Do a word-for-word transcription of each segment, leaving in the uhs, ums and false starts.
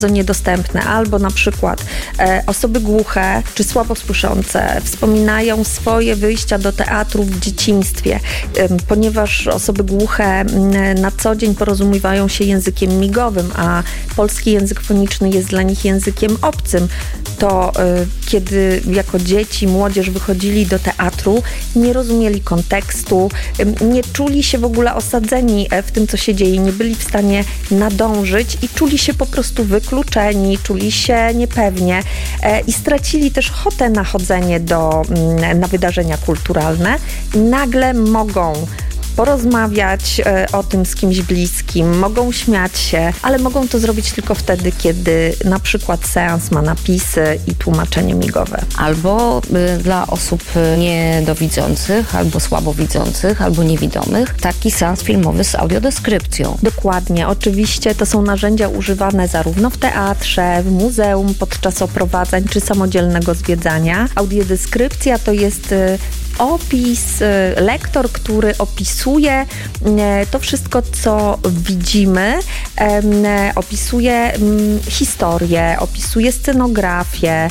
niedostępne, albo na przykład e, osoby głuche czy słabosłyszące wspominają swoje wyjścia do teatru w dzieciństwie, e, ponieważ osoby głuche m, na co dzień porozumiewają się językiem migowym, a polski język foniczny jest dla nich językiem obcym, to e, kiedy jako dzieci, młodzież wychodzili do teatru, nie rozumieli kontekstu, e, nie czuli się w ogóle osadzeni w tym, co się dzieje, nie byli w stanie nadążyć i czuli się po prostu wykluczeni, czuli się niepewnie e, i stracili też ochotę na chodzenie do, na wydarzenia kulturalne. Nagle mogą porozmawiać e, o tym z kimś bliskim, mogą śmiać się, ale mogą to zrobić tylko wtedy, kiedy na przykład seans ma napisy i tłumaczenie migowe. Albo y, dla osób niedowidzących, albo słabowidzących, albo niewidomych, taki seans filmowy z audiodeskrypcją. Dokładnie. Oczywiście to są narzędzia używane zarówno w teatrze, w muzeum, podczas oprowadzań czy samodzielnego zwiedzania. Audiodeskrypcja to jest y, opis, lektor, który opisuje to wszystko, co widzimy, opisuje historię, opisuje scenografię,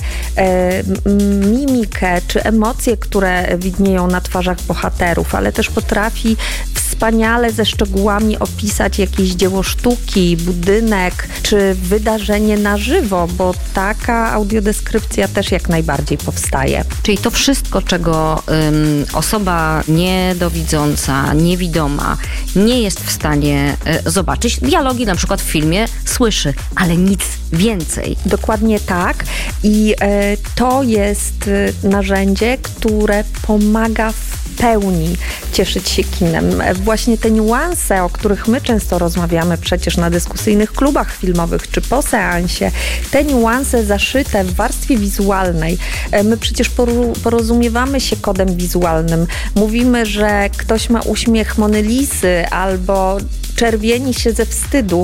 mimikę czy emocje, które widnieją na twarzach bohaterów, ale też potrafi wspaniale ze szczegółami opisać jakieś dzieło sztuki, budynek czy wydarzenie na żywo, bo taka audiodeskrypcja też jak najbardziej powstaje. Czyli to wszystko, czego ym, osoba niedowidząca, niewidoma nie jest w stanie y, zobaczyć. Dialogi na przykład w filmie słyszy, ale nic więcej. Dokładnie tak. I y, to jest y, narzędzie, które pomaga w pełni cieszyć się kinem. Właśnie te niuanse, o których my często rozmawiamy przecież na dyskusyjnych klubach filmowych czy po seansie, te niuanse zaszyte w warstwie wizualnej. My przecież porozumiewamy się kodem wizualnym. Mówimy, że ktoś ma uśmiech Mony Lisy albo czerwieni się ze wstydu.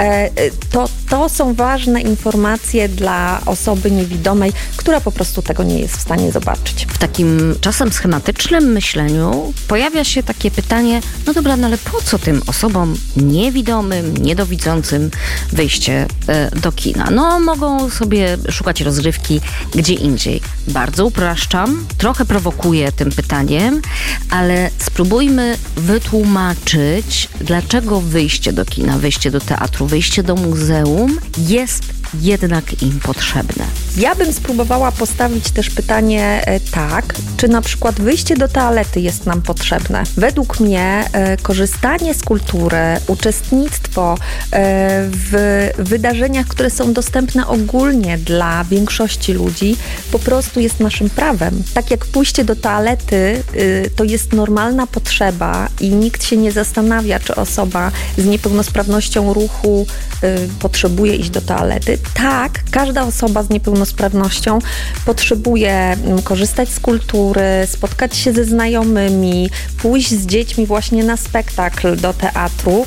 To, to są ważne informacje dla osoby niewidomej, która po prostu tego nie jest w stanie zobaczyć. W takim czasem schematycznym myśleniu pojawia się takie pytanie, no dobra, no ale po co tym osobom niewidomym, niedowidzącym wyjście do kina? No mogą sobie szukać rozrywki gdzie indziej. Bardzo upraszczam, trochę prowokuję tym pytaniem, ale spróbujmy wytłumaczyć, dlaczego wyjście do kina, wyjście do teatru, wyjście do muzeum jest jednak im potrzebne. Ja bym spróbowała postawić też pytanie e, tak, czy na przykład wyjście do toalety jest nam potrzebne. Według mnie e, korzystanie z kultury, uczestnictwo e, w wydarzeniach, które są dostępne ogólnie dla większości ludzi, po prostu jest naszym prawem. Tak jak pójście do toalety e, to jest normalna potrzeba i nikt się nie zastanawia, czy osoba z niepełnosprawnością ruchu e, potrzebuje iść do toalety. Tak, każda osoba z niepełnosprawnością potrzebuje korzystać z kultury, spotkać się ze znajomymi, pójść z dziećmi właśnie na spektakl do teatru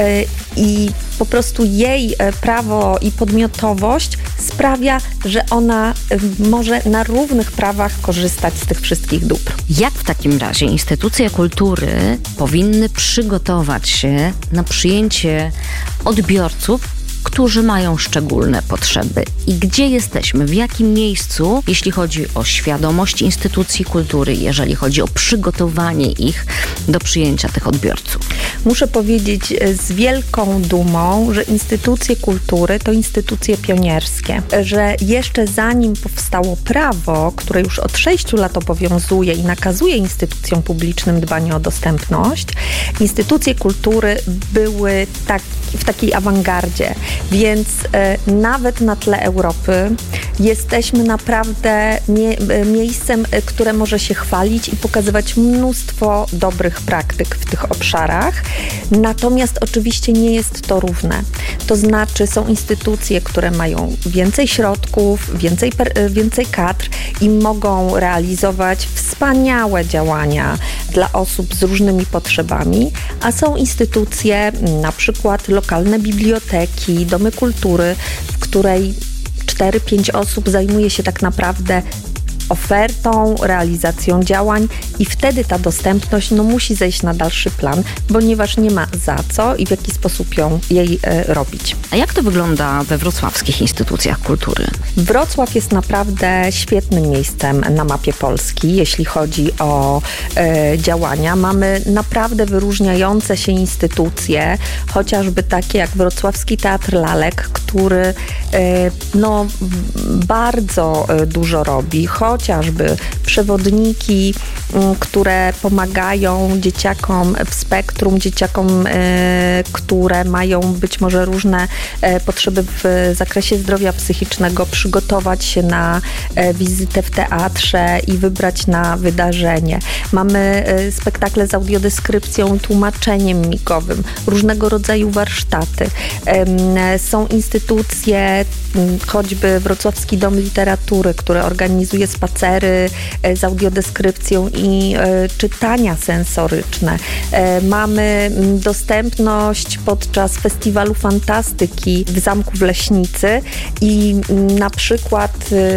i po prostu jej prawo i podmiotowość sprawia, że ona może na równych prawach korzystać z tych wszystkich dóbr. Jak w takim razie instytucje kultury powinny przygotować się na przyjęcie odbiorców, którzy mają szczególne potrzeby? I gdzie jesteśmy? W jakim miejscu, jeśli chodzi o świadomość instytucji kultury, jeżeli chodzi o przygotowanie ich do przyjęcia tych odbiorców? Muszę powiedzieć z wielką dumą, że instytucje kultury to instytucje pionierskie, że jeszcze zanim powstało prawo, które już od sześciu lat obowiązuje i nakazuje instytucjom publicznym dbanie o dostępność, instytucje kultury były tak, w takiej awangardzie. Więc e, nawet na tle Europy jesteśmy naprawdę mie- miejscem, które może się chwalić i pokazywać mnóstwo dobrych praktyk w tych obszarach. Natomiast oczywiście nie jest to równe. To znaczy są instytucje, które mają więcej środków, więcej, per- więcej kadr i mogą realizować wspaniałe działania dla osób z różnymi potrzebami, a są instytucje, na przykład lokalne biblioteki, domy kultury, w której cztery pięć osób zajmuje się tak naprawdę ofertą, realizacją działań i wtedy ta dostępność no, musi zejść na dalszy plan, ponieważ nie ma za co i w jaki sposób ją jej e, robić. A jak to wygląda we wrocławskich instytucjach kultury? Wrocław jest naprawdę świetnym miejscem na mapie Polski, jeśli chodzi o e, działania. Mamy naprawdę wyróżniające się instytucje, chociażby takie jak Wrocławski Teatr Lalek, który e, no, bardzo dużo robi, chociażby przewodniki, m, które pomagają dzieciakom w spektrum, dzieciakom, e, które mają być może różne e, potrzeby w zakresie zdrowia psychicznego, przygotować się na e, wizytę w teatrze i wybrać na wydarzenie. Mamy e, spektakle z audiodeskrypcją, tłumaczeniem migowym, różnego rodzaju warsztaty. E, są instytucje, choćby Wrocławski Dom Literatury, który organizuje spacery e, z audiodeskrypcją i e, czytania sensoryczne. E, mamy dostępność podczas Festiwalu Fantastyki w Zamku w Leśnicy i na przykład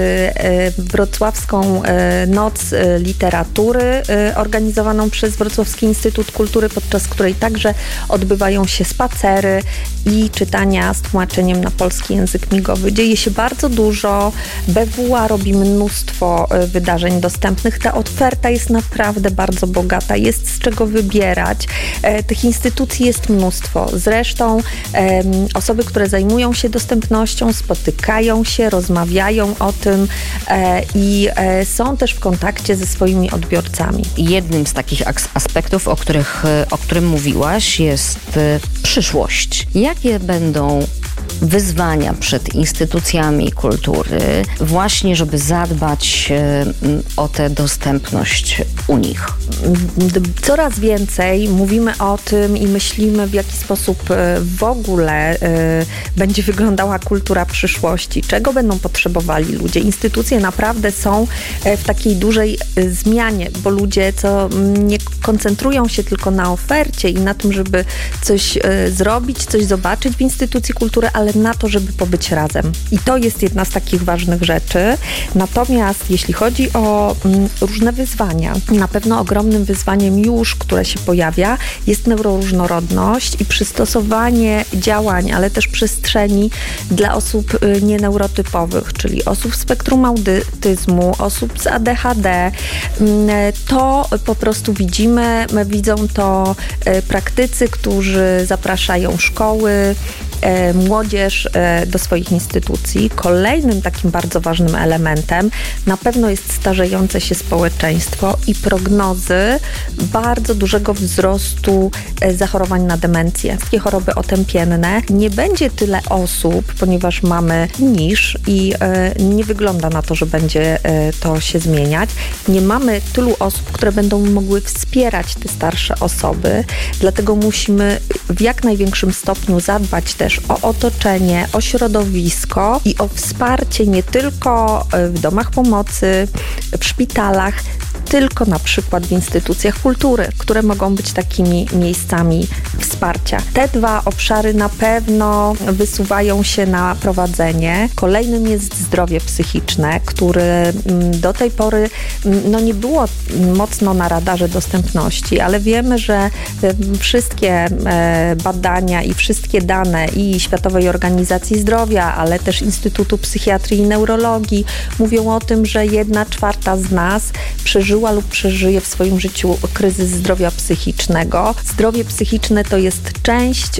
e, Wrocławską e, Noc e, Literatury e, organizowaną przez Wrocławski Instytut Kultury, podczas której także odbywają się spacery i czytania z tłumaczeniem na polski język migowy. Dzieje się bardzo dużo. B W A robi mnóstwo e, wydarzeń dostępnych. Ta oferta jest naprawdę bardzo bogata. Jest z czego wybierać. E, tych instytucji jest mnóstwo. Zresztą e, osoby, które zajmują się dostępnością, spotykają się, rozmawiają o tym e, i e, są też w kontakcie ze swoimi odbiorcami. Jednym z takich aspektów, o, których, o którym mówiłaś, jest przyszłość. Jakie będą wyzwania przed instytucjami kultury właśnie, żeby zadbać o tę dostępność u nich? Coraz więcej mówimy o tym i myślimy, w jaki sposób w ogóle będzie wyglądała kultura przyszłości, czego będą potrzebowali ludzie. Instytucje naprawdę są w takiej dużej zmianie, bo ludzie co nie koncentrują się tylko na ofercie i na tym, żeby coś zrobić, coś zobaczyć w instytucji kultury, ale na to, żeby pobyć razem. I to jest jedna z takich ważnych rzeczy. Natomiast jeśli chodzi o m, różne wyzwania, na pewno ogromnym wyzwaniem już, które się pojawia, jest neuroróżnorodność i przystosowanie działań, ale też przestrzeni dla osób y, nieneurotypowych, czyli osób w spektrum autyzmu, osób z A D H D. Y, to po prostu widzimy, widzą to y, praktycy, którzy zapraszają szkoły, E, młodzież e, do swoich instytucji. Kolejnym takim bardzo ważnym elementem na pewno jest starzejące się społeczeństwo i prognozy bardzo dużego wzrostu e, zachorowań na demencję. Wszystkie choroby otępienne. Nie będzie tyle osób, ponieważ mamy niż i e, nie wygląda na to, że będzie e, to się zmieniać. Nie mamy tylu osób, które będą mogły wspierać te starsze osoby, dlatego musimy w jak największym stopniu zadbać też o otoczenie, o środowisko i o wsparcie nie tylko w domach pomocy, w szpitalach, tylko na przykład w instytucjach kultury, które mogą być takimi miejscami wsparcia. Te dwa obszary na pewno wysuwają się na prowadzenie. Kolejnym jest zdrowie psychiczne, które do tej pory no, nie było mocno na radarze dostępności, ale wiemy, że wszystkie badania i wszystkie dane i Światowej Organizacji Zdrowia, ale też Instytutu Psychiatrii i Neurologii mówią o tym, że jedna czwarta z nas przeżyła lub przeżyje w swoim życiu kryzys zdrowia psychicznego. Zdrowie psychiczne to jest część y,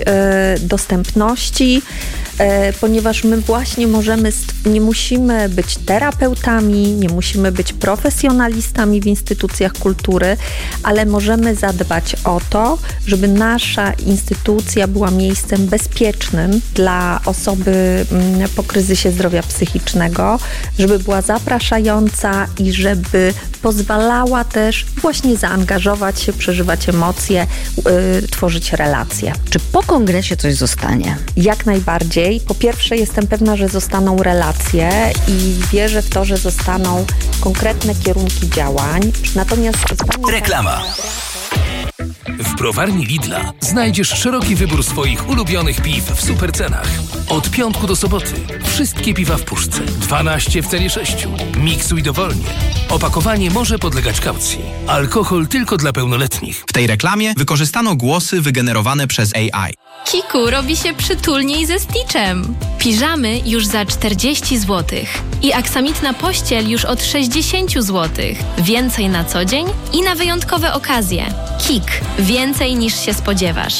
dostępności, y, ponieważ my właśnie możemy, nie musimy być terapeutami, nie musimy być profesjonalistami w instytucjach kultury, ale możemy zadbać o to, żeby nasza instytucja była miejscem bezpiecznym dla osoby y, po kryzysie zdrowia psychicznego, żeby była zapraszająca i żeby pozwalała też właśnie zaangażować się, przeżywać emocje, yy, tworzyć relacje. Czy po kongresie coś zostanie? Jak najbardziej. Po pierwsze jestem pewna, że zostaną relacje i wierzę w to, że zostaną konkretne kierunki działań. Natomiast... Reklama. W browarni Lidla znajdziesz szeroki wybór swoich ulubionych piw w supercenach. Od piątku do soboty wszystkie piwa w puszce, dwanaście w cenie sześciu. Miksuj dowolnie. Opakowanie może podlegać kaucji. Alkohol tylko dla pełnoletnich. W tej reklamie wykorzystano głosy wygenerowane przez A I. Kiku robi się przytulniej ze Stitchem. Piżamy już za czterdzieści złotych i aksamitna pościel już od sześćdziesiąt złotych. Więcej na co dzień i na wyjątkowe okazje. Kik. Więcej niż się spodziewasz.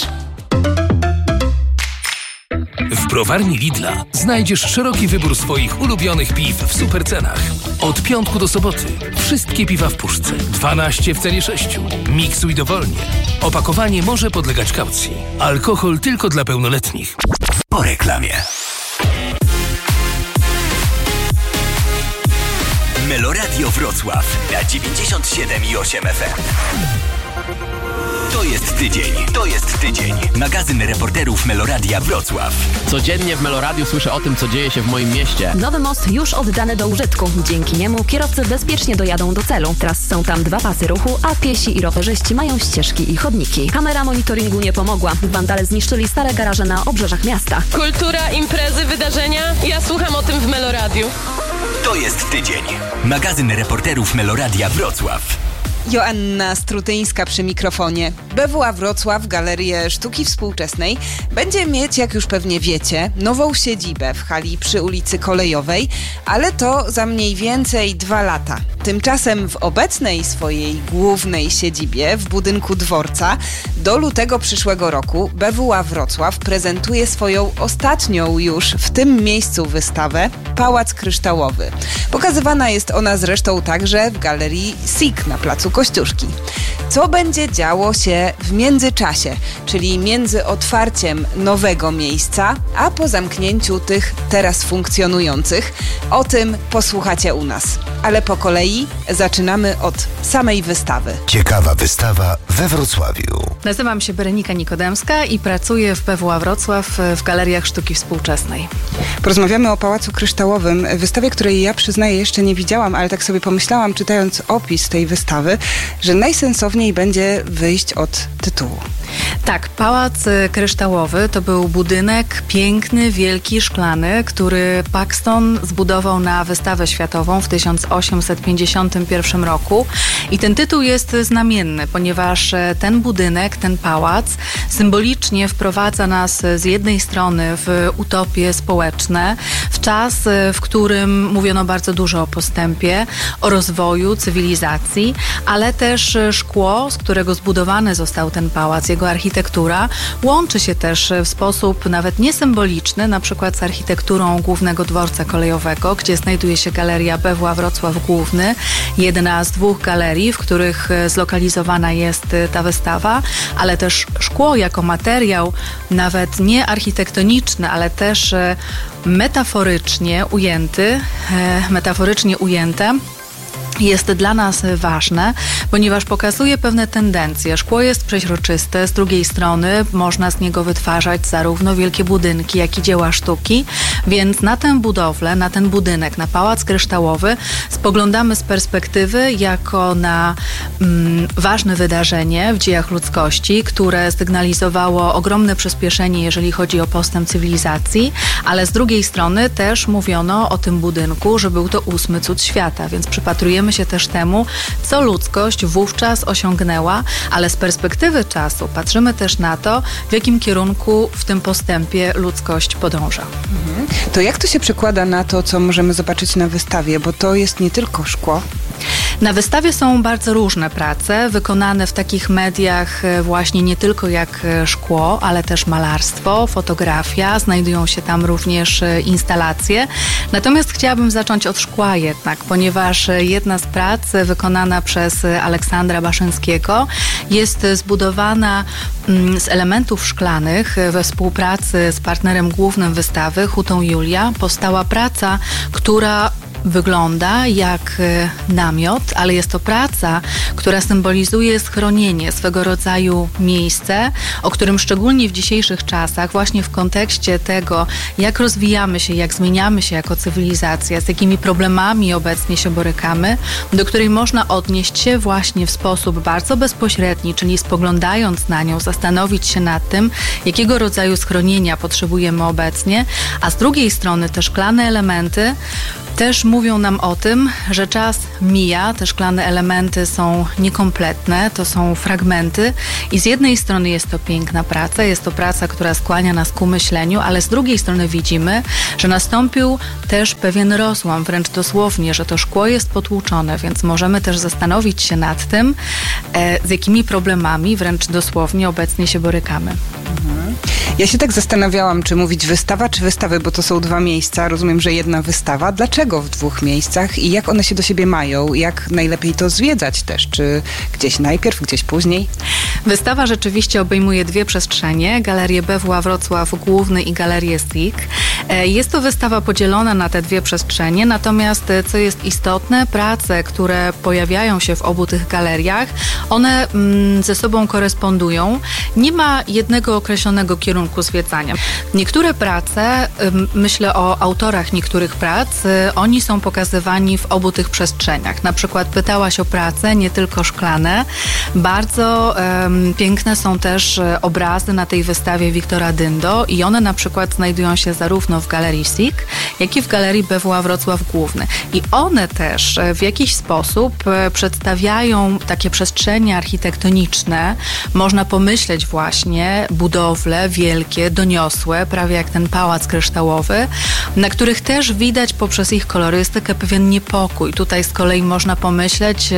W browarni Lidla znajdziesz szeroki wybór swoich ulubionych piw w supercenach. Od piątku do soboty wszystkie piwa w puszce, dwanaście w cenie sześciu. Miksuj dowolnie. Opakowanie może podlegać kaucji. Alkohol tylko dla pełnoletnich. Po reklamie. Meloradio Wrocław na dziewięćdziesiąt siedem i osiem F M. To jest tydzień, to jest tydzień. Magazyn reporterów Meloradia Wrocław. Codziennie w Meloradiu słyszę o tym, co dzieje się w moim mieście. Nowy most już oddany do użytku. Dzięki niemu kierowcy bezpiecznie dojadą do celu. Teraz są tam dwa pasy ruchu, a piesi i rowerzyści mają ścieżki i chodniki. Kamera monitoringu nie pomogła. Wandale zniszczyli stare garaże na obrzeżach miasta. Kultura, imprezy, wydarzenia. Ja słucham o tym w Meloradiu. To jest tydzień. Magazyn reporterów Meloradia Wrocław. Joanna Strutyńska przy mikrofonie. B W A Wrocław, Galerię Sztuki Współczesnej, będzie mieć, jak już pewnie wiecie, nową siedzibę w hali przy ulicy Kolejowej, ale to za mniej więcej dwa lata. Tymczasem w obecnej swojej głównej siedzibie w budynku dworca do lutego przyszłego roku B W A Wrocław prezentuje swoją ostatnią już w tym miejscu wystawę Pałac Kryształowy. Pokazywana jest ona zresztą także w galerii S I K na placu Kościuszki. Co będzie działo się w międzyczasie, czyli między otwarciem nowego miejsca, a po zamknięciu tych teraz funkcjonujących? O tym posłuchacie u nas. Ale po kolei zaczynamy od samej wystawy. Ciekawa wystawa we Wrocławiu. Nazywam się Berenika Nikodemska i pracuję w B W A Wrocław w Galeriach Sztuki Współczesnej. Porozmawiamy o Pałacu Kryształowym, wystawie, której ja przyznaję jeszcze nie widziałam, ale tak sobie pomyślałam, czytając opis tej wystawy, że najsensowniej będzie wyjść od tytułu. Tak, Pałac Kryształowy to był budynek piękny, wielki, szklany, który Paxton zbudował na wystawę światową w tysiąc osiemset pięćdziesiątym pierwszym roku. I ten tytuł jest znamienny, ponieważ ten budynek, ten pałac symbolicznie wprowadza nas z jednej strony w utopie społeczne, w czas, w którym mówiono bardzo dużo o postępie, o rozwoju cywilizacji, ale też szkło, z którego zbudowany został ten pałac, jego architektura, łączy się też w sposób nawet niesymboliczny, na przykład z architekturą głównego dworca kolejowego, gdzie znajduje się galeria B W A Wrocław Główny, jedna z dwóch galerii, w których zlokalizowana jest ta wystawa, ale też szkło jako materiał, nawet nie architektoniczny, ale też metaforycznie ujęty, metaforycznie ujęte, jest dla nas ważne, ponieważ pokazuje pewne tendencje. Szkło jest przeźroczyste, z drugiej strony można z niego wytwarzać zarówno wielkie budynki, jak i dzieła sztuki, więc na tę budowlę, na ten budynek, na Pałac Kryształowy spoglądamy z perspektywy jako na mm, ważne wydarzenie w dziejach ludzkości, które sygnalizowało ogromne przyspieszenie, jeżeli chodzi o postęp cywilizacji, ale z drugiej strony też mówiono o tym budynku, że był to ósmy cud świata, więc przypatrujemy się też temu, co ludzkość wówczas osiągnęła, ale z perspektywy czasu patrzymy też na to, w jakim kierunku w tym postępie ludzkość podąża. Mhm. To jak to się przekłada na to, co możemy zobaczyć na wystawie, bo to jest nie tylko szkło? Na wystawie są bardzo różne prace, wykonane w takich mediach właśnie nie tylko jak szkło, ale też malarstwo, fotografia, znajdują się tam również instalacje. Natomiast chciałabym zacząć od szkła jednak, ponieważ jedna z prac wykonana przez Aleksandra Baszyńskiego jest zbudowana z elementów szklanych we współpracy z partnerem głównym wystawy, Hutą Julia. Powstała praca, która wygląda jak namiot, ale jest to praca, która symbolizuje schronienie, swego rodzaju miejsce, o którym szczególnie w dzisiejszych czasach, właśnie w kontekście tego, jak rozwijamy się, jak zmieniamy się jako cywilizacja, z jakimi problemami obecnie się borykamy, do której można odnieść się właśnie w sposób bardzo bezpośredni, czyli spoglądając na nią, zastanowić się nad tym, jakiego rodzaju schronienia potrzebujemy obecnie, a z drugiej strony te szklane elementy też mówią nam o tym, że czas mija, te szklane elementy są niekompletne, to są fragmenty i z jednej strony jest to piękna praca, jest to praca, która skłania nas ku myśleniu, ale z drugiej strony widzimy, że nastąpił też pewien rozłam, wręcz dosłownie, że to szkło jest potłuczone, więc możemy też zastanowić się nad tym, e, z jakimi problemami wręcz dosłownie obecnie się borykamy. Mhm. Ja się tak zastanawiałam, czy mówić wystawa, czy wystawy, bo to są dwa miejsca. Rozumiem, że jedna wystawa. Dlaczego w dwóch miejscach i jak one się do siebie mają? Jak najlepiej to zwiedzać też? Czy gdzieś najpierw, gdzieś później? Wystawa rzeczywiście obejmuje dwie przestrzenie, Galerię B W A Wrocław Główny i Galerię S I K. Jest to wystawa podzielona na te dwie przestrzenie, natomiast co jest istotne, prace, które pojawiają się w obu tych galeriach, one mm, ze sobą korespondują. Nie ma jednego określonego kierunku zwiedzania. Niektóre prace, myślę o autorach niektórych prac, oni są pokazywani w obu tych przestrzeniach. Na przykład pytałaś o prace, nie tylko szklane. Bardzo um, piękne są też obrazy na tej wystawie Wiktora Dyndo i one na przykład znajdują się zarówno w Galerii S I K, jak i w Galerii B W A Wrocław Główny. I one też w jakiś sposób przedstawiają takie przestrzenie architektoniczne. Można pomyśleć właśnie budowle wielkie, doniosłe, prawie jak ten pałac kryształowy, na których też widać poprzez ich kolorystykę pewien niepokój. Tutaj z kolei można pomyśleć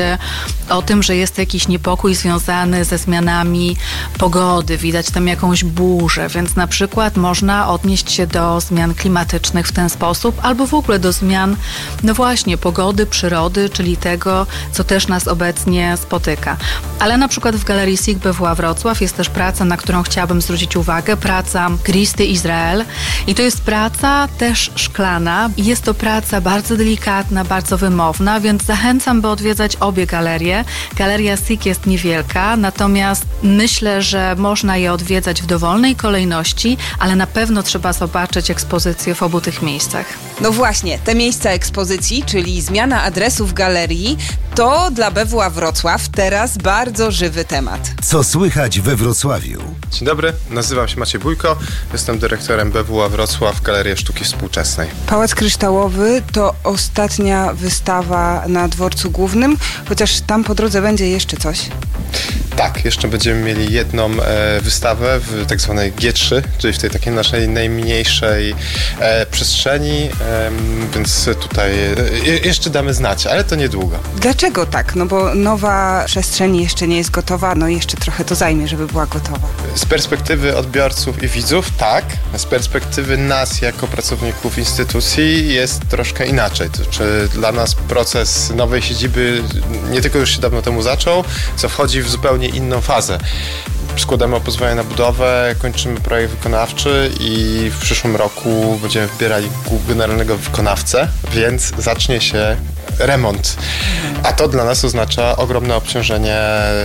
o tym, że jest jakiś niepokój związany ze zmianami pogody. Widać tam jakąś burzę, więc na przykład można odnieść się do zmian klimatycznych w ten sposób, albo w ogóle do zmian, no właśnie, pogody, przyrody, czyli tego, co też nas obecnie spotyka. Ale na przykład w Galerii S I K B W A Wrocław jest też praca, na którą chciałabym zwrócić uwagę, praca Christy Izrael i to jest praca też szklana i jest to praca bardzo delikatna, bardzo wymowna, więc zachęcam, by odwiedzać obie galerie. Galeria S I K jest niewielka, natomiast myślę, że można je odwiedzać w dowolnej kolejności, ale na pewno trzeba zobaczyć ekspozycję w obu tych miejscach. No właśnie, te miejsca ekspozycji, czyli zmiana adresów galerii, to dla B W A Wrocław teraz bardzo żywy temat. Co słychać we Wrocławiu? Dzień dobry, nazywam się Maciej Bójko, jestem dyrektorem B W A Wrocław Galerii Sztuki Współczesnej. Pałac Kryształowy to ostatnia wystawa na Dworcu Głównym, chociaż tam po drodze będzie jeszcze coś. Tak, jeszcze będziemy mieli jedną e, wystawę w tak zwanej G trzy, czyli w tej takiej naszej najmniejszej e, przestrzeni, e, więc tutaj e, jeszcze damy znać, ale to niedługo. Dlaczego tak? No bo nowa przestrzeń jeszcze nie jest gotowa, no i jeszcze trochę to zajmie, żeby była gotowa. Z perspektywy odbiorców i widzów tak, z perspektywy nas jako pracowników instytucji jest troszkę inaczej. To znaczy dla nas proces nowej siedziby nie tylko już się dawno temu zaczął, co wchodzi w zupełnie inną fazę. Składamy o pozwolenie na budowę, kończymy projekt wykonawczy i w przyszłym roku będziemy wybierali generalnego wykonawcę, więc zacznie się remont. A to dla nas oznacza ogromne obciążenie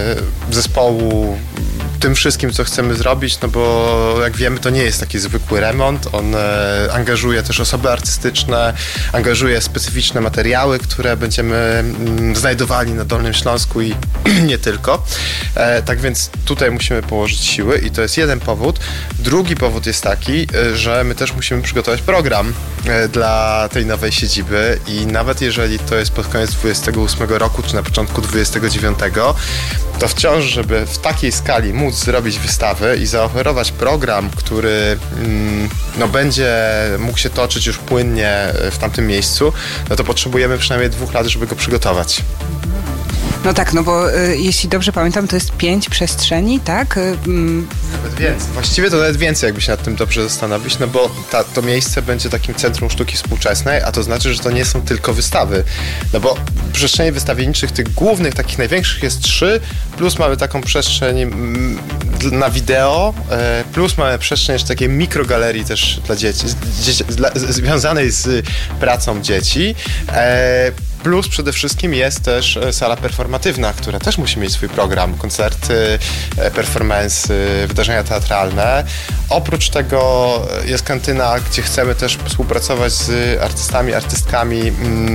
zespołu, tym wszystkim, co chcemy zrobić, no bo jak wiemy, to nie jest taki zwykły remont. On e, angażuje też osoby artystyczne, angażuje specyficzne materiały, które będziemy mm, znajdowali na Dolnym Śląsku i nie tylko. E, tak więc tutaj musimy położyć siły i to jest jeden powód. Drugi powód jest taki, że my też musimy przygotować program e, dla tej nowej siedziby i nawet jeżeli to jest pod koniec dwudziestego ósmego roku, czy na początku dwudziestego dziewiątego, to wciąż, żeby w takiej skali móc zrobić wystawę i zaoferować program, który mm, no, będzie mógł się toczyć już płynnie w tamtym miejscu, no to potrzebujemy przynajmniej dwóch lat, żeby go przygotować. No tak, no bo y, jeśli dobrze pamiętam, to jest pięć przestrzeni, tak? Y, mm. Nawet więcej. Właściwie to nawet więcej, jakby się nad tym dobrze zastanowić, no bo ta, to miejsce będzie takim centrum sztuki współczesnej, a to znaczy, że to nie są tylko wystawy. No bo przestrzeni wystawienniczych, tych głównych, takich największych jest trzy, plus mamy taką przestrzeń mm, na wideo, e, plus mamy przestrzeń jeszcze takiej mikrogalerii też dla dzieci, dzieci dla, z, związanej z pracą dzieci. E, Plus przede wszystkim jest też sala performatywna, która też musi mieć swój program, koncerty, performance, wydarzenia teatralne. Oprócz tego jest kantyna, gdzie chcemy też współpracować z artystami, artystkami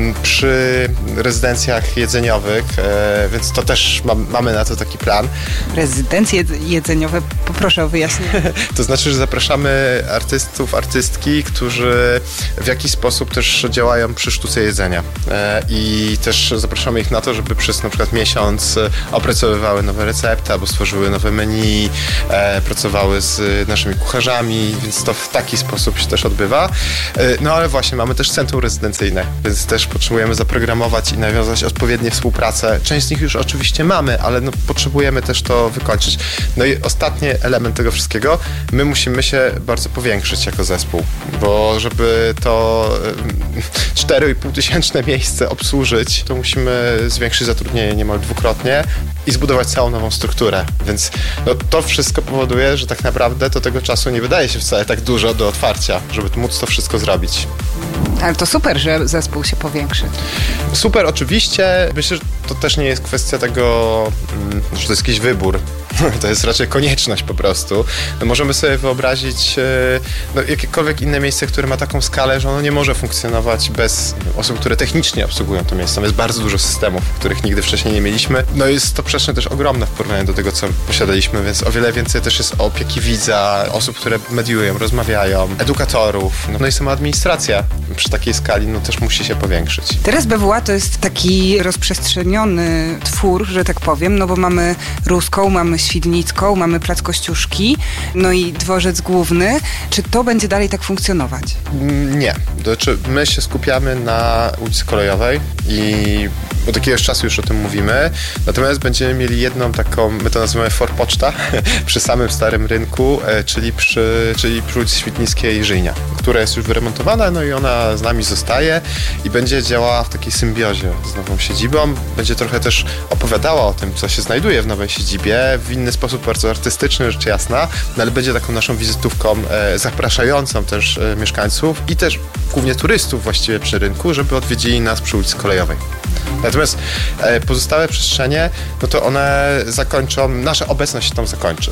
przy rezydencjach jedzeniowych, więc to też ma, mamy na to taki plan. Rezydencje jedzeniowe, poproszę o wyjaśnienie. To znaczy, że zapraszamy artystów, artystki, którzy w jakiś sposób też działają przy sztuce jedzenia. I I też zapraszamy ich na to, żeby przez na przykład miesiąc opracowywały nowe recepty albo stworzyły nowe menu, e, pracowały z naszymi kucharzami, więc to w taki sposób się też odbywa. E, no ale właśnie, mamy też centrum rezydencyjne, więc też potrzebujemy zaprogramować i nawiązać odpowiednie współpracę. Część z nich już oczywiście mamy, ale no, potrzebujemy też to wykończyć. No i ostatni element tego wszystkiego, my musimy się bardzo powiększyć jako zespół, bo żeby to cztery i pół tysięczne miejsce obsłużyć, to musimy zwiększyć zatrudnienie niemal dwukrotnie i zbudować całą nową strukturę. Więc no, to wszystko powoduje, że tak naprawdę to tego czasu nie wydaje się wcale tak dużo do otwarcia, żeby móc to wszystko zrobić. Ale to super, że zespół się powiększy. Super, oczywiście. Myślę, że to też nie jest kwestia tego, że to jest jakiś wybór. To jest raczej konieczność po prostu. No, możemy sobie wyobrazić no, jakiekolwiek inne miejsce, które ma taką skalę, że ono nie może funkcjonować bez osób, które technicznie obsługują to miejsce. Tam jest bardzo dużo systemów, których nigdy wcześniej nie mieliśmy. No jest to przestrzeń też ogromna w porównaniu do tego, co posiadaliśmy, więc o wiele więcej też jest opieki widza, osób, które mediują, rozmawiają, edukatorów. No, no i sama administracja przy takiej skali no, też musi się powiększyć. Teraz B W A to jest taki rozprzestrzeniony twór, że tak powiem, no bo mamy Ruską, mamy Świdnicką, mamy Plac Kościuszki, no i Dworzec Główny. Czy to będzie dalej tak funkcjonować? Nie. To znaczy, my się skupiamy na ulicy Kolejowej i od jakiegoś czasu już o tym mówimy. Natomiast będziemy mieli jedną taką, my to nazywamy forpoczta, przy samym Starym Rynku, czyli przy, czyli przy ulicy Świdnickiej i Żyjnia, która jest już wyremontowana, no i ona z nami zostaje i będzie działała w takiej symbiozie z nową siedzibą. Będzie trochę też opowiadała o tym, co się znajduje w nowej siedzibie, w inny sposób bardzo artystyczny, rzecz jasna, no ale będzie taką naszą wizytówką e, zapraszającą też e, mieszkańców i też głównie turystów właściwie przy rynku, żeby odwiedzili nas przy ulicy Kolejowej. Natomiast e, pozostałe przestrzenie, no to one zakończą, nasza obecność się tam zakończy.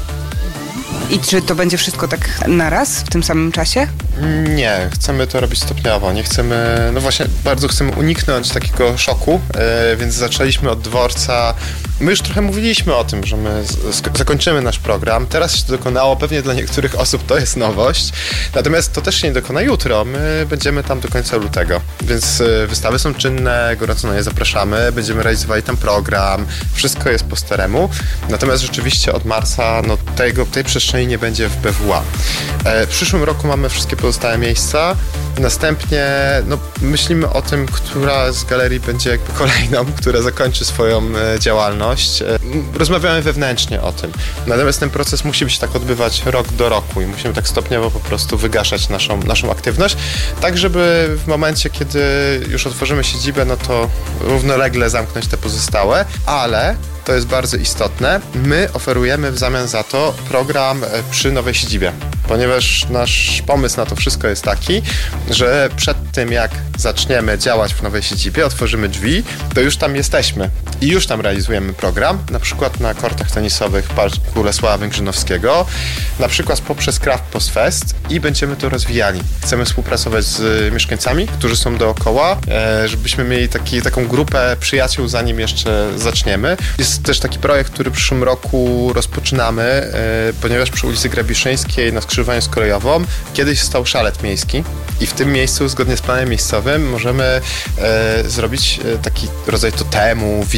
I czy to będzie wszystko tak naraz, w tym samym czasie? Nie, chcemy to robić stopniowo. Nie chcemy, no właśnie, bardzo chcemy uniknąć takiego szoku, yy, więc zaczęliśmy od dworca. My już trochę mówiliśmy o tym, że my z- zakończymy nasz program. Teraz się to dokonało, pewnie dla niektórych osób to jest nowość. Natomiast to też się nie dokona jutro. My będziemy tam do końca lutego. Więc yy, wystawy są czynne, gorąco na nie zapraszamy. Będziemy realizowali tam program. Wszystko jest po staremu. Natomiast rzeczywiście od marca, no tego, tej przestrzeni nie będzie w B W A. E, w przyszłym roku mamy wszystkie pozostałe miejsca. Następnie no, myślimy o tym, która z galerii będzie jakby kolejną, która zakończy swoją e, działalność. E, rozmawiamy wewnętrznie o tym. Natomiast ten proces musi się tak odbywać rok do roku i musimy tak stopniowo po prostu wygaszać naszą, naszą aktywność, tak żeby w momencie, kiedy już otworzymy siedzibę, no to równolegle zamknąć te pozostałe, ale to jest bardzo istotne. My oferujemy w zamian za to program przy nowej siedzibie, ponieważ nasz pomysł na to wszystko jest taki, że przed tym jak zaczniemy działać w nowej siedzibie, otworzymy drzwi, to już tam jesteśmy i już tam realizujemy program, na przykład na kortach tenisowych Parku Lesława Węgrzynowskiego, na przykład poprzez Craft Post Fest i będziemy to rozwijali. Chcemy współpracować z mieszkańcami, którzy są dookoła, żebyśmy mieli taki, taką grupę przyjaciół, zanim jeszcze zaczniemy. Jest też taki projekt, który w przyszłym roku rozpoczynamy, ponieważ przy ulicy Grabiszyńskiej na skrzyżowaniu z Kolejową kiedyś stał szalet miejski i w tym miejscu, zgodnie z planem miejscowym, możemy e, zrobić e, taki rodzaj totemu, wit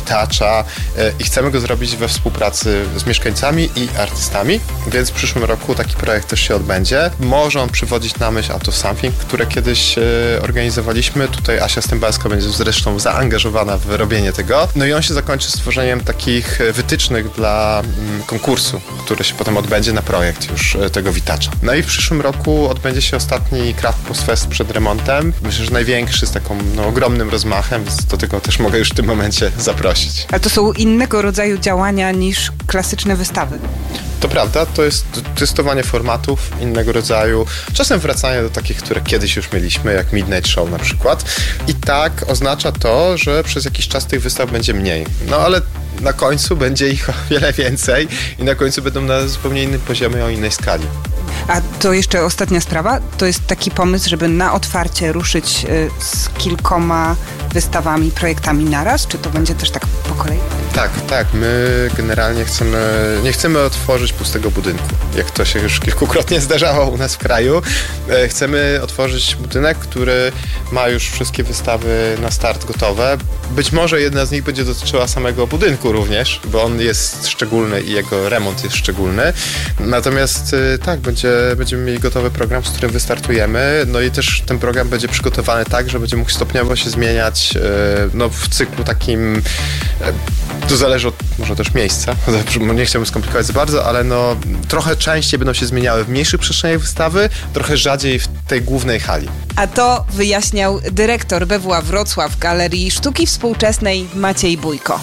witacza i chcemy go zrobić we współpracy z mieszkańcami i artystami, więc w przyszłym roku taki projekt też się odbędzie. Może on przywodzić na myśl Out of Something, które kiedyś organizowaliśmy. Tutaj Asia Stębalska będzie zresztą zaangażowana w robienie tego. No i on się zakończy stworzeniem takich wytycznych dla konkursu, który się potem odbędzie na projekt już tego witacza. No i w przyszłym roku odbędzie się ostatni Craft Post Fest przed remontem. Myślę, że największy z taką no, ogromnym rozmachem, więc do tego też mogę już w tym momencie zaprosić. Ale to są innego rodzaju działania niż klasyczne wystawy. To prawda, to jest testowanie formatów innego rodzaju, czasem wracanie do takich, które kiedyś już mieliśmy, jak Midnight Show na przykład. I tak oznacza to, że przez jakiś czas tych wystaw będzie mniej. No ale na końcu będzie ich o wiele więcej i na końcu będą na zupełnie innym poziomie, o innej skali. A to jeszcze ostatnia sprawa, to jest taki pomysł, żeby na otwarcie ruszyć z kilkoma wystawami, projektami naraz? Czy to będzie też tak po kolei? Tak, tak. My generalnie chcemy, nie chcemy otworzyć pustego budynku, jak to się już kilkukrotnie zdarzało u nas w kraju. Chcemy otworzyć budynek, który ma już wszystkie wystawy na start gotowe. Być może jedna z nich będzie dotyczyła samego budynku również, bo on jest szczególny i jego remont jest szczególny. Natomiast tak, będzie, będziemy mieli gotowy program, z którym wystartujemy. No i też ten program będzie przygotowany tak, że będzie mógł stopniowo się zmieniać no, w cyklu takim. To zależy od może też miejsca. Nie chciałbym skomplikować za bardzo, ale no trochę częściej będą się zmieniały w mniejszych przestrzeniach wystawy, trochę rzadziej w tej głównej hali. A to wyjaśniał dyrektor B W A Wrocław Galerii Sztuki Współczesnej Maciej Bójko.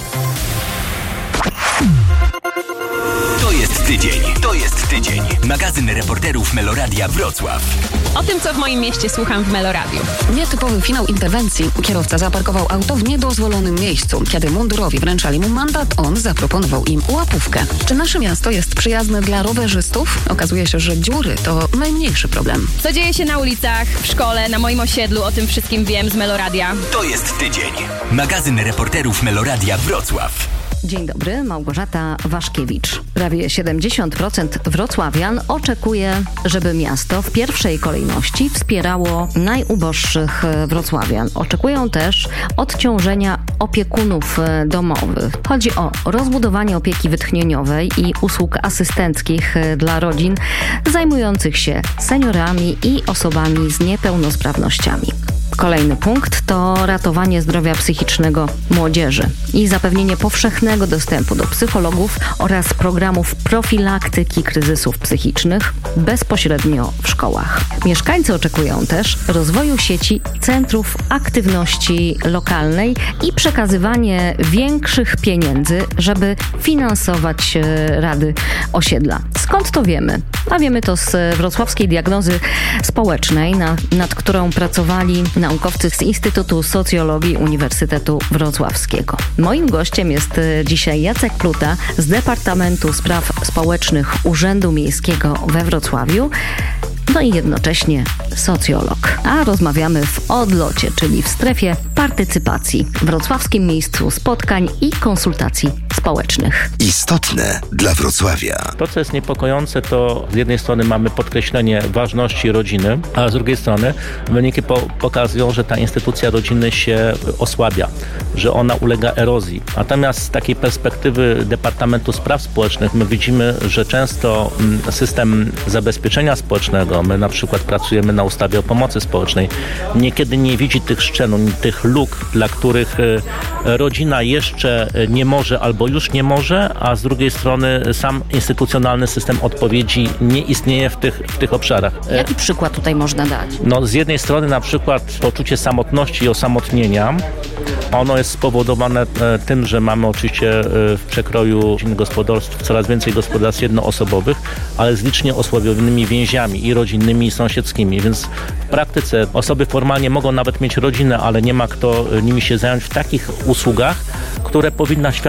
To jest tydzień. To jest tydzień. Magazyn reporterów Meloradia Wrocław. O tym, co w moim mieście słucham w Meloradiu. Nietypowy finał interwencji. Kierowca zaparkował auto w niedozwolonym miejscu. Kiedy mundurowi wręczali mu mandat, on zaproponował im łapówkę. Czy nasze miasto jest przyjazne dla rowerzystów? Okazuje się, że dziury to najmniejszy problem. Co dzieje się na ulicach, w szkole, na moim osiedlu, o tym wszystkim wiem z Meloradia. To jest tydzień. Magazyn reporterów Meloradia Wrocław. Dzień dobry, Małgorzata Waszkiewicz. Prawie siedemdziesiąt procent wrocławian oczekuje, żeby miasto w pierwszej kolejności wspierało najuboższych wrocławian. Oczekują też odciążenia opiekunów domowych. Chodzi o rozbudowanie opieki wytchnieniowej i usług asystenckich dla rodzin zajmujących się seniorami i osobami z niepełnosprawnościami. Kolejny punkt to ratowanie zdrowia psychicznego młodzieży i zapewnienie powszechnego dostępu do psychologów oraz programów profilaktyki kryzysów psychicznych bezpośrednio w szkołach. Mieszkańcy oczekują też rozwoju sieci centrów aktywności lokalnej i przekazywanie większych pieniędzy, żeby finansować rady osiedla. Skąd to wiemy? A wiemy to z wrocławskiej diagnozy społecznej, na, nad którą pracowali naukowcy z Instytutu Socjologii Uniwersytetu Wrocławskiego. Moim gościem jest dzisiaj Jacek Pluta z Departamentu Spraw Społecznych Urzędu Miejskiego we Wrocławiu, no i jednocześnie socjolog. A rozmawiamy w odlocie, czyli w strefie partycypacji, wrocławskim miejscu spotkań i konsultacji społecznych. Istotne dla Wrocławia. To, co jest niepokojące, to z jednej strony mamy podkreślenie ważności rodziny, a z drugiej strony wyniki po- pokazują, że ta instytucja rodziny się osłabia, że ona ulega erozji. Natomiast z takiej perspektywy Departamentu Spraw Społecznych my widzimy, że często system zabezpieczenia społecznego, my na przykład pracujemy na ustawie o pomocy społecznej, niekiedy nie widzi tych szczelin, tych luk, dla których rodzina jeszcze nie może albo już nie może, a z drugiej strony sam instytucjonalny system odpowiedzi nie istnieje w tych, w tych obszarach. Jaki przykład tutaj można dać? No, z jednej strony na przykład poczucie samotności i osamotnienia. Ono jest spowodowane tym, że mamy oczywiście w przekroju gospodarstw coraz więcej gospodarstw jednoosobowych, ale z licznie osłabionymi więziami i rodzinnymi, i sąsiedzkimi, więc w praktyce osoby formalnie mogą nawet mieć rodzinę, ale nie ma kto nimi się zająć w takich usługach, które powinna świadczyć rodzina.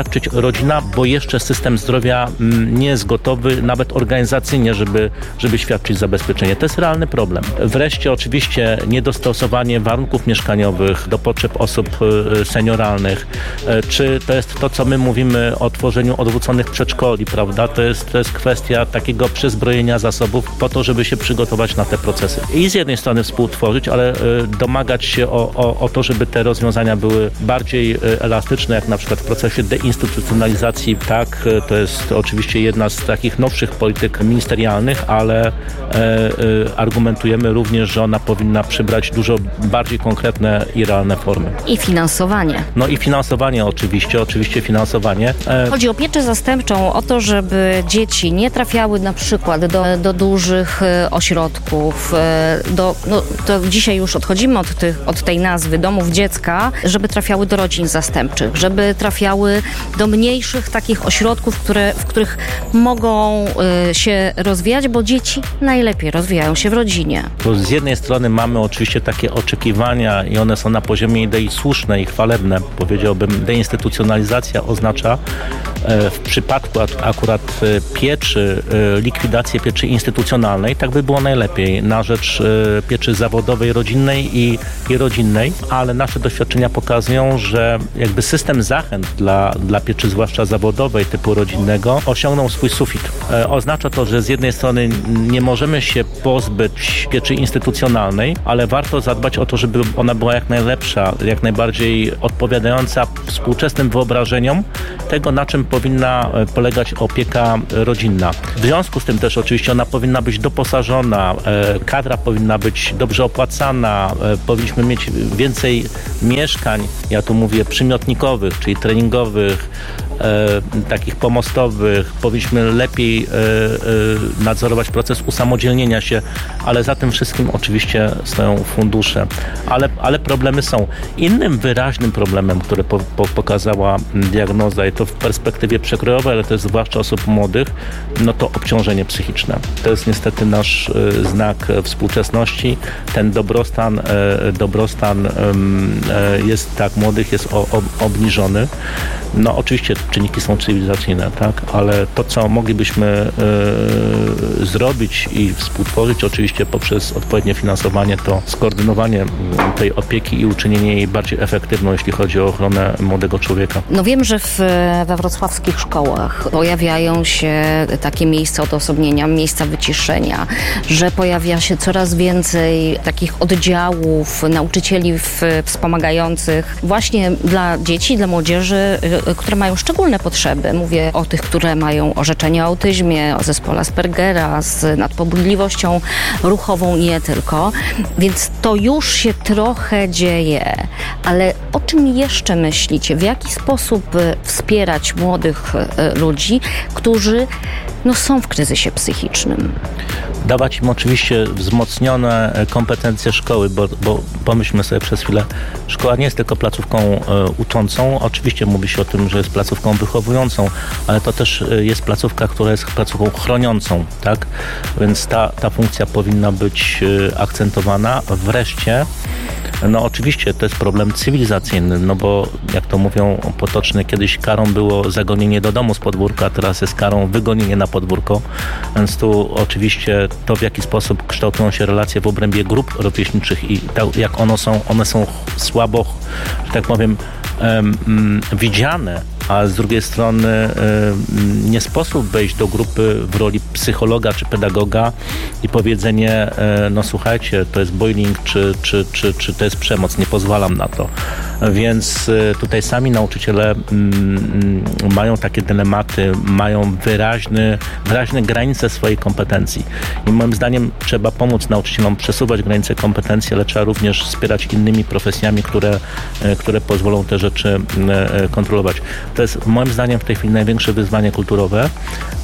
rodzina, bo jeszcze system zdrowia nie jest gotowy, nawet organizacyjnie, żeby, żeby świadczyć zabezpieczenie. To jest realny problem. Wreszcie oczywiście niedostosowanie warunków mieszkaniowych do potrzeb osób senioralnych, czy to jest to, co my mówimy o tworzeniu odwróconych przedszkoli, prawda? To jest, to jest kwestia takiego przezbrojenia zasobów po to, żeby się przygotować na te procesy. I z jednej strony współtworzyć, ale domagać się o, o, o to, żeby te rozwiązania były bardziej elastyczne, jak na przykład w procesie deinstytucjonalizacji. Tak, to jest oczywiście jedna z takich nowszych polityk ministerialnych, ale e, e, argumentujemy również, że ona powinna przybrać dużo bardziej konkretne i realne formy. I finansowanie. No i finansowanie oczywiście, oczywiście finansowanie. E... Chodzi o pieczę zastępczą, o to, żeby dzieci nie trafiały na przykład do, do dużych ośrodków, do, no, to dzisiaj już odchodzimy od, tych, od tej nazwy domów dziecka, żeby trafiały do rodzin zastępczych, żeby trafiały do mniejszych takich ośrodków, które, w których mogą y, się rozwijać, bo dzieci najlepiej rozwijają się w rodzinie. To z jednej strony mamy oczywiście takie oczekiwania i one są na poziomie idei słuszne i chwalebne. Powiedziałbym, deinstytucjonalizacja oznacza e, w przypadku akurat pieczy, e, likwidację pieczy instytucjonalnej, tak by było najlepiej, na rzecz e, pieczy zawodowej, rodzinnej i, i rodzinnej, ale nasze doświadczenia pokazują, że jakby system zachęt dla, dla pieczy, zwłaszcza zawodowej typu rodzinnego, osiągnął swój sufit. E, oznacza to, że z jednej strony nie możemy się pozbyć pieczy instytucjonalnej, ale warto zadbać o to, żeby ona była jak najlepsza, jak najbardziej odpowiadająca współczesnym wyobrażeniom tego, na czym powinna polegać opieka rodzinna. W związku z tym też oczywiście ona powinna być doposażona, e, kadra powinna być dobrze opłacana, e, powinniśmy mieć więcej mieszkań, ja tu mówię przymiotnikowych, czyli treningowych, E, takich pomostowych, powinniśmy lepiej e, e, nadzorować proces usamodzielnienia się, ale za tym wszystkim oczywiście stoją fundusze. Ale, ale problemy są. Innym wyraźnym problemem, który po, po, pokazała diagnoza i to w perspektywie przekrojowej, ale to jest zwłaszcza osób młodych, no to obciążenie psychiczne. To jest niestety nasz e, znak współczesności. Ten dobrostan, e, dobrostan e, jest tak młodych, jest o, o, obniżony. No oczywiście czynniki są cywilizacyjne, tak, ale to, co moglibyśmy y, zrobić i współtworzyć oczywiście poprzez odpowiednie finansowanie, to skoordynowanie tej opieki i uczynienie jej bardziej efektywną, jeśli chodzi o ochronę młodego człowieka. No wiem, że w, we wrocławskich szkołach pojawiają się takie miejsca odosobnienia, miejsca wyciszenia, że pojawia się coraz więcej takich oddziałów, nauczycieli w, wspomagających właśnie dla dzieci, dla młodzieży, które mają szczególne potrzeby. Mówię o tych, które mają orzeczenie o autyzmie, o zespole Aspergera, z nadpobudliwością ruchową, nie tylko. Więc to już się trochę dzieje. Ale o czym jeszcze myślicie? W jaki sposób wspierać młodych ludzi, którzy no, są w kryzysie psychicznym? Dawać im oczywiście wzmocnione kompetencje szkoły, bo, bo pomyślmy sobie przez chwilę, szkoła nie jest tylko placówką e, uczącą. Oczywiście mówi się o tym, że jest placówką wychowującą, ale to też jest placówka, która jest placówką chroniącą, tak? Więc ta, ta funkcja powinna być e, akcentowana. Wreszcie, no oczywiście to jest problem cywilizacyjny, no bo jak to mówią potocznie, kiedyś karą było zagonienie do domu z podwórka, a teraz jest karą wygonienie na podwórko, więc tu oczywiście to, w jaki sposób kształtują się relacje w obrębie grup rówieśniczych i tak jak one są, one są słabo, że tak powiem, um, widziane, a z drugiej strony um, nie sposób wejść do grupy w roli psychologa czy pedagoga i powiedzenie, um, no słuchajcie, to jest bullying, czy, czy, czy, czy to jest przemoc, nie pozwalam na to. Więc um, tutaj sami nauczyciele um, mają takie dylematy, mają wyraźny, wyraźne granice swojej kompetencji. I moim zdaniem trzeba pomóc nauczycielom przesuwać granice kompetencji, ale trzeba również wspierać innymi profesjami, które, które pozwolą te rzeczy kontrolować. To jest moim zdaniem w tej chwili największe wyzwanie kulturowe,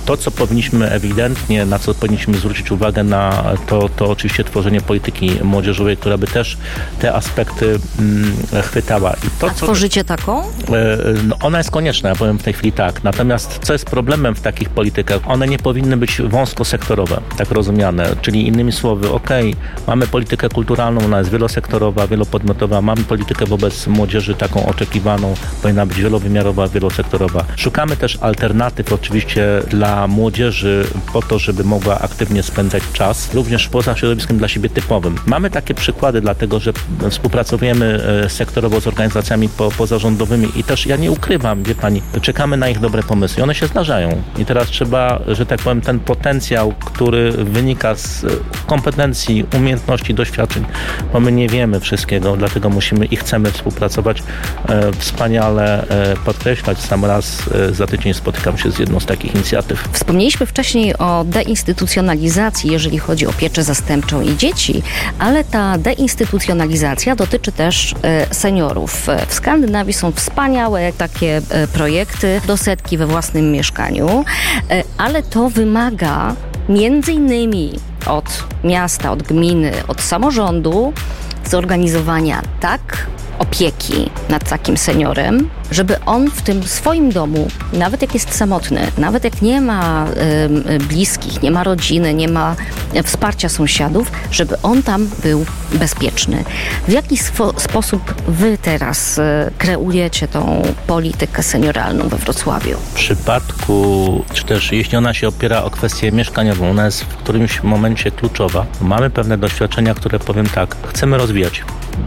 To, co powinniśmy ewidentnie, na co powinniśmy zwrócić uwagę, na to, to oczywiście tworzenie polityki młodzieżowej, która by też te aspekty mm, chwytała. I to, A co, tworzycie taką? no, ona jest konieczna, ja powiem w tej chwili tak. Natomiast co jest problemem w takich politykach? One nie powinny być wąskosektorowe, tak rozumiane. Czyli innymi słowy, okej, okay, mamy politykę kulturalną, ona jest wielosektorowa, wielopodmiotowa, mamy politykę wobec młodzieży taką oczekiwaną, powinna być wielowymiarowa, wielosektorowa. Szukamy też alternatyw oczywiście dla młodzieży po to, żeby mogła aktywnie spędzać czas, również poza środowiskiem dla siebie typowym. Mamy takie przykłady, dlatego że współpracujemy sektorowo z organizacjami po, pozarządowymi i też ja nie ukrywam, wie pani, czekamy na ich dobre pomysły i one się zdarzają. I teraz trzeba, że tak powiem, ten potencjał, który wynika z kompetencji, umiejętności, doświadczeń, bo my nie wiemy wszystkiego, dlatego musimy i chcemy współpracować. E, wspaniale e, podkreślać. Sam raz e, za tydzień spotykam się z jedną z takich inicjatyw. Wspomnieliśmy wcześniej o deinstytucjonalizacji, jeżeli chodzi o pieczę zastępczą i dzieci, ale ta deinstytucjonalizacja dotyczy też e, seniorów. W Skandynawii są wspaniałe takie e, projekty do setki we własnym mieszkaniu, e, ale to wymaga między innymi od miasta, od gminy, od samorządu zorganizowania tak opieki nad takim seniorem, żeby on w tym swoim domu, nawet jak jest samotny, nawet jak nie ma y, bliskich, nie ma rodziny, nie ma wsparcia sąsiadów, żeby on tam był bezpieczny. W jaki swo- sposób wy teraz y, kreujecie tą politykę senioralną we Wrocławiu? W przypadku, czy też jeśli ona się opiera o kwestię mieszkaniową, ona jest w którymś momencie kluczowa. Mamy pewne doświadczenia, które powiem tak, chcemy rozwijać.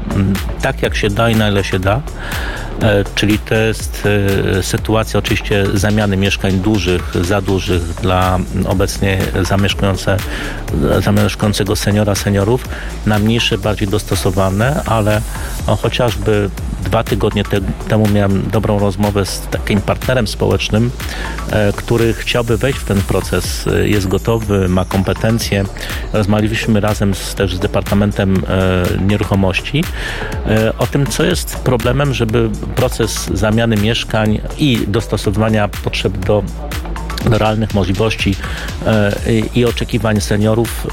Tak jak się da i na ile się da, e, czyli to jest e, sytuacja oczywiście zamiany mieszkań dużych, za dużych dla obecnie zamieszkujące, zamieszkującego seniora, seniorów, na mniejsze, bardziej dostosowane, ale no, chociażby dwa tygodnie te, temu miałem dobrą rozmowę z takim partnerem społecznym, e, który chciałby wejść w ten proces, e, jest gotowy, ma kompetencje. Rozmawialiśmy razem z, też z Departamentem e, Nieruchomości e, o tym, co jest problemem, żeby proces zamiany mieszkań i dostosowania potrzeb do do realnych możliwości e, i oczekiwań seniorów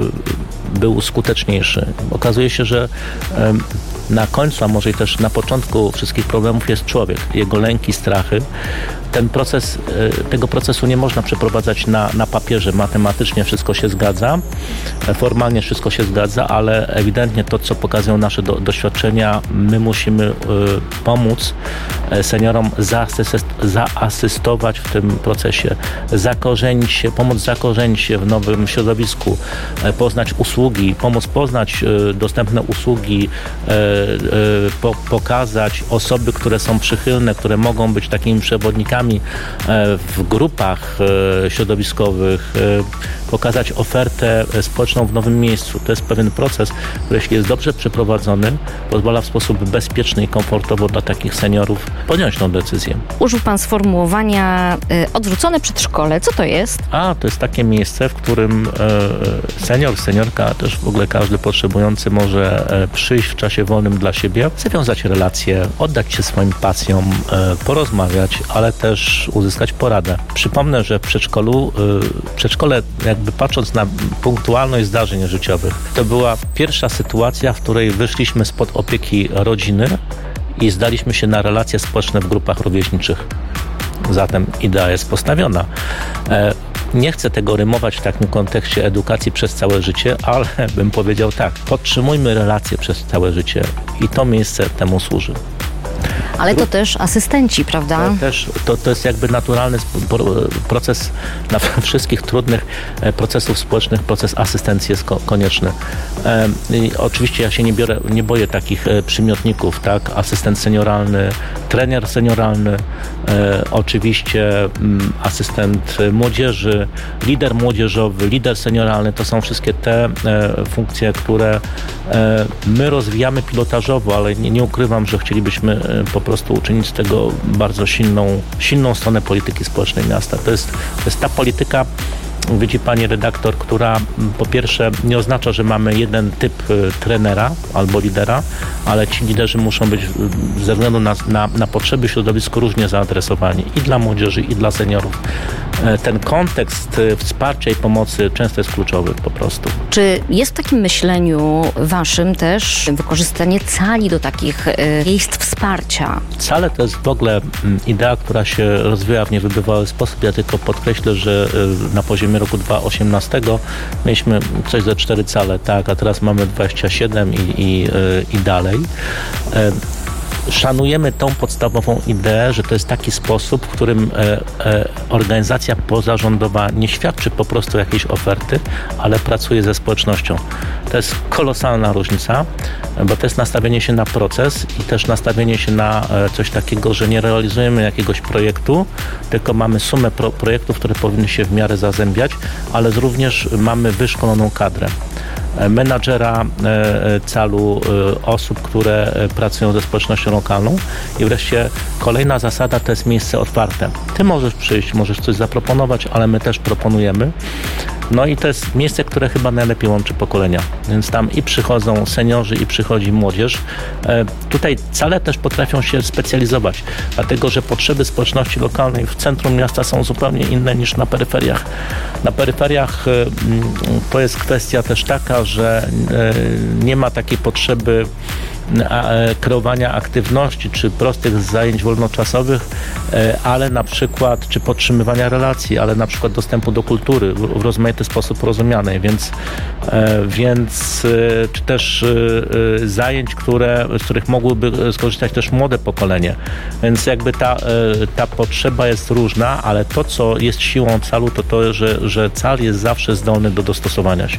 e, był skuteczniejszy. Okazuje się, że e, na końcu, a może i też na początku wszystkich problemów jest człowiek, jego lęki, strachy. Ten proces, tego procesu nie można przeprowadzać na, na papierze. Matematycznie wszystko się zgadza, formalnie wszystko się zgadza, ale ewidentnie to, co pokazują nasze do, doświadczenia, my musimy y, pomóc seniorom zaasyst, zaasystować w tym procesie, zakorzenić się, pomóc zakorzenić się w nowym środowisku, poznać usługi, pomóc poznać y, dostępne usługi, y, y, po, pokazać osoby, które są przychylne, które mogą być takimi przewodnikami w grupach środowiskowych, pokazać ofertę społeczną w nowym miejscu. To jest pewien proces, który jeśli jest dobrze przeprowadzony, pozwala w sposób bezpieczny i komfortowo dla takich seniorów podjąć tą decyzję. Użył pan sformułowania y, odwrócone przedszkole. Co to jest? A, to jest takie miejsce, w którym y, senior, seniorka, też w ogóle każdy potrzebujący może y, przyjść w czasie wolnym dla siebie, zawiązać relacje, oddać się swoim pasjom, y, porozmawiać, ale też uzyskać poradę. Przypomnę, że w przedszkolu, y, przedszkole jakby patrząc na punktualność zdarzeń życiowych, to była pierwsza sytuacja, w której wyszliśmy spod opieki rodziny i zdaliśmy się na relacje społeczne w grupach rówieśniczych. Zatem idea jest postawiona. E, nie chcę tego rymować w takim kontekście edukacji przez całe życie, ale bym powiedział tak, podtrzymujmy relacje przez całe życie i to miejsce temu służy. Ale to też asystenci, prawda? To, też, to, to jest jakby naturalny proces dla wszystkich trudnych procesów społecznych, proces asystencji jest ko- konieczny. E, i oczywiście ja się nie, biorę, nie boję takich e, przymiotników, tak? Asystent senioralny, trener senioralny, e, oczywiście m, asystent młodzieży, lider młodzieżowy, lider senioralny, to są wszystkie te e, funkcje, które e, my rozwijamy pilotażowo, ale nie, nie ukrywam, że chcielibyśmy e, po prostu uczynić z tego bardzo silną, silną stronę polityki społecznej miasta. To jest, to jest ta polityka, widzi pani redaktor, która po pierwsze nie oznacza, że mamy jeden typ trenera albo lidera, ale ci liderzy muszą być ze względu na, na, na potrzeby środowisku różnie zaadresowani i dla młodzieży, i dla seniorów. ten kontekst wsparcia i pomocy często jest kluczowy po prostu. Czy jest w takim myśleniu waszym też wykorzystanie cali do takich miejsc wsparcia? Cale to jest w ogóle idea, która się rozwija w niewybywały sposób. Ja tylko podkreślę, że na poziomie roku dwa tysiące osiemnastego mieliśmy coś ze cztery cale, tak, a teraz mamy dwadzieścia siedem i, i, i dalej. Szanujemy tą podstawową ideę, że to jest taki sposób, w którym e, e, organizacja pozarządowa nie świadczy po prostu jakiejś oferty, ale pracuje ze społecznością. To jest kolosalna różnica, bo to jest nastawienie się na proces i też nastawienie się na e, coś takiego, że nie realizujemy jakiegoś projektu, tylko mamy sumę pro, projektów, które powinny się w miarę zazębiać, ale również mamy wyszkoloną kadrę menadżera calu, osób, które pracują ze społecznością lokalną. I wreszcie kolejna zasada to jest miejsce otwarte. Ty możesz przyjść, możesz coś zaproponować, ale my też proponujemy. No i to jest miejsce, które chyba najlepiej łączy pokolenia. Więc tam i przychodzą seniorzy, i przychodzi młodzież. E, tutaj cale też potrafią się specjalizować, dlatego że potrzeby społeczności lokalnej w centrum miasta są zupełnie inne niż na peryferiach. Na peryferiach e, to jest kwestia też taka, że e, nie ma takiej potrzeby kreowania aktywności czy prostych zajęć wolnoczasowych, ale na przykład, czy podtrzymywania relacji, ale na przykład dostępu do kultury w rozmaity sposób rozumianej, więc, więc czy też zajęć, które, z których mogłyby skorzystać też młode pokolenie. Więc jakby ta, ta potrzeba jest różna, ale to, co jest siłą calu, to to, że, że cal jest zawsze zdolny do dostosowania się.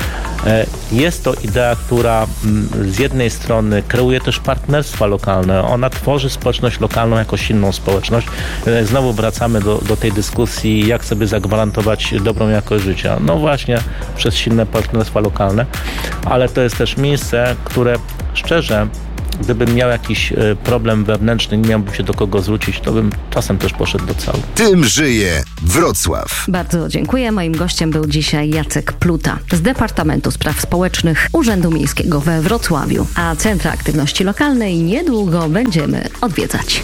Jest to idea, która z jednej strony kreuje też partnerstwa lokalne. Ona tworzy społeczność lokalną jako silną społeczność. Znowu wracamy do, do tej dyskusji, jak sobie zagwarantować dobrą jakość życia. No właśnie przez silne partnerstwa lokalne, ale to jest też miejsce, które szczerze, gdybym miał jakiś problem wewnętrzny, nie miałbym się do kogo zwrócić, to bym czasem też poszedł do calu. Tym żyje Wrocław. Bardzo dziękuję. Moim gościem był dzisiaj Jacek Pluta z Departamentu Spraw Społecznych Urzędu Miejskiego we Wrocławiu. A Centra Aktywności Lokalnej niedługo będziemy odwiedzać.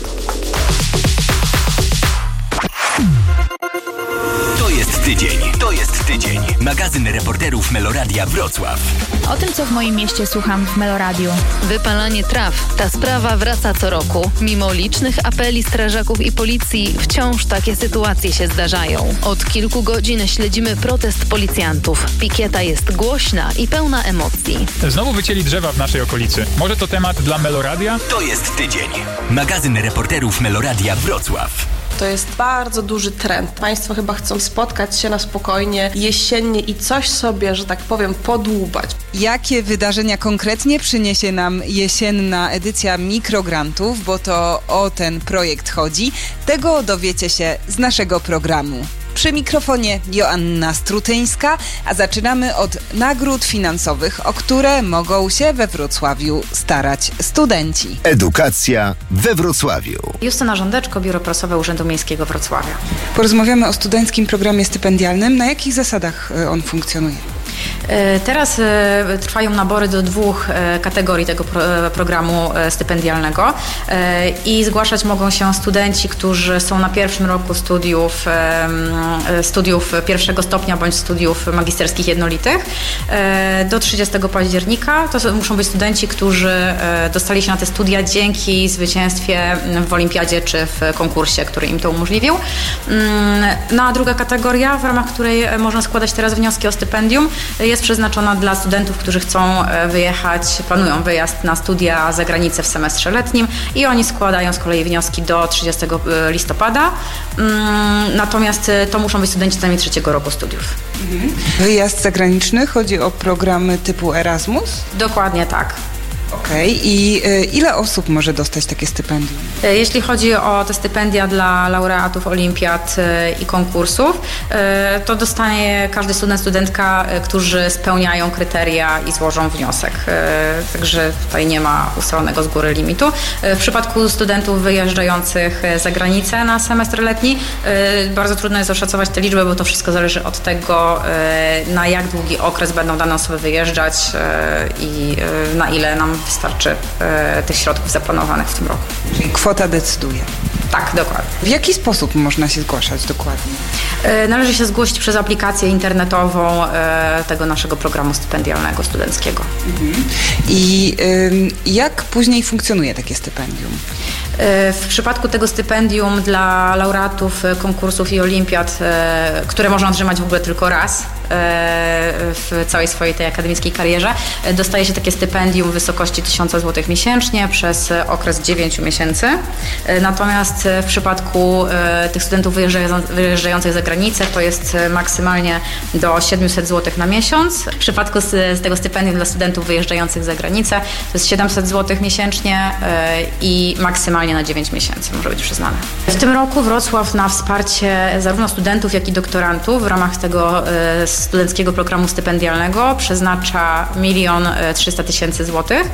To jest tydzień. To jest tydzień. Magazyn reporterów Meloradia Wrocław. O tym, co w moim mieście słucham w Meloradiu. Wypalanie traw. Ta sprawa wraca co roku. Mimo licznych apeli strażaków i policji, wciąż takie sytuacje się zdarzają. Od kilku godzin śledzimy protest policjantów. Pikieta jest głośna i pełna emocji. Znowu wycięli drzewa w naszej okolicy. Może to temat dla Meloradia? To jest tydzień. Magazyn reporterów Meloradia Wrocław. To jest bardzo duży trend. Państwo chyba chcą spotkać się na spokojnie, jesiennie i coś sobie, że tak powiem, podłubać. Jakie wydarzenia konkretnie przyniesie nam jesienna edycja mikrograntów, bo to o ten projekt chodzi, tego dowiecie się z naszego programu. Przy mikrofonie Joanna Strutyńska, a zaczynamy od nagród finansowych, o które mogą się we Wrocławiu starać studenci. Edukacja we Wrocławiu. Justyna Żądeczko, Biuro Prasowe Urzędu Miejskiego Wrocławia. Porozmawiamy o studenckim programie stypendialnym. Na jakich zasadach on funkcjonuje? Teraz trwają nabory do dwóch kategorii tego programu stypendialnego i zgłaszać mogą się studenci, którzy są na pierwszym roku studiów, studiów pierwszego stopnia bądź studiów magisterskich jednolitych do trzydziestego października. To muszą być studenci, którzy dostali się na te studia dzięki zwycięstwie w olimpiadzie czy w konkursie, który im to umożliwił. No a druga kategoria, w ramach której można składać teraz wnioski o stypendium, jest przeznaczona dla studentów, którzy chcą wyjechać, planują wyjazd na studia za granicę w semestrze letnim i oni składają z kolei wnioski do trzydziestego listopada. Natomiast to muszą być studenci co najmniej trzeciego roku studiów. Wyjazd zagraniczny, chodzi o programy typu Erasmus? Dokładnie tak. Okej. Okay. I y, ile osób może dostać takie stypendium? Jeśli chodzi o te stypendia dla laureatów olimpiad y, i konkursów, y, to dostanie każdy student, studentka, y, którzy spełniają kryteria i złożą wniosek. Y, także tutaj nie ma ustalonego z góry limitu. Y, w przypadku studentów wyjeżdżających za granicę na semestr letni y, bardzo trudno jest oszacować te liczby, bo to wszystko zależy od tego, y, na jak długi okres będą dane osoby wyjeżdżać y, i y, na ile nam wystarczy e, tych środków zaplanowanych w tym roku. Czyli kwota decyduje. Tak, dokładnie. W jaki sposób można się zgłaszać dokładnie? Należy się zgłosić przez aplikację internetową tego naszego programu stypendialnego studenckiego. Mhm. I y, jak później funkcjonuje takie stypendium? W przypadku tego stypendium dla laureatów konkursów i olimpiad, które można otrzymać w ogóle tylko raz w całej swojej tej akademickiej karierze, dostaje się takie stypendium w wysokości tysiąc złotych miesięcznie przez okres dziewięciu miesięcy. Natomiast w przypadku tych studentów wyjeżdżających za granicę to jest maksymalnie do siedemset złotych na miesiąc. W przypadku z tego stypendium dla studentów wyjeżdżających za granicę to jest siedemset złotych miesięcznie i maksymalnie na dziewięć miesięcy może być przyznane. W tym roku Wrocław na wsparcie zarówno studentów, jak i doktorantów w ramach tego studenckiego programu stypendialnego przeznacza milion trzysta tysięcy złotych,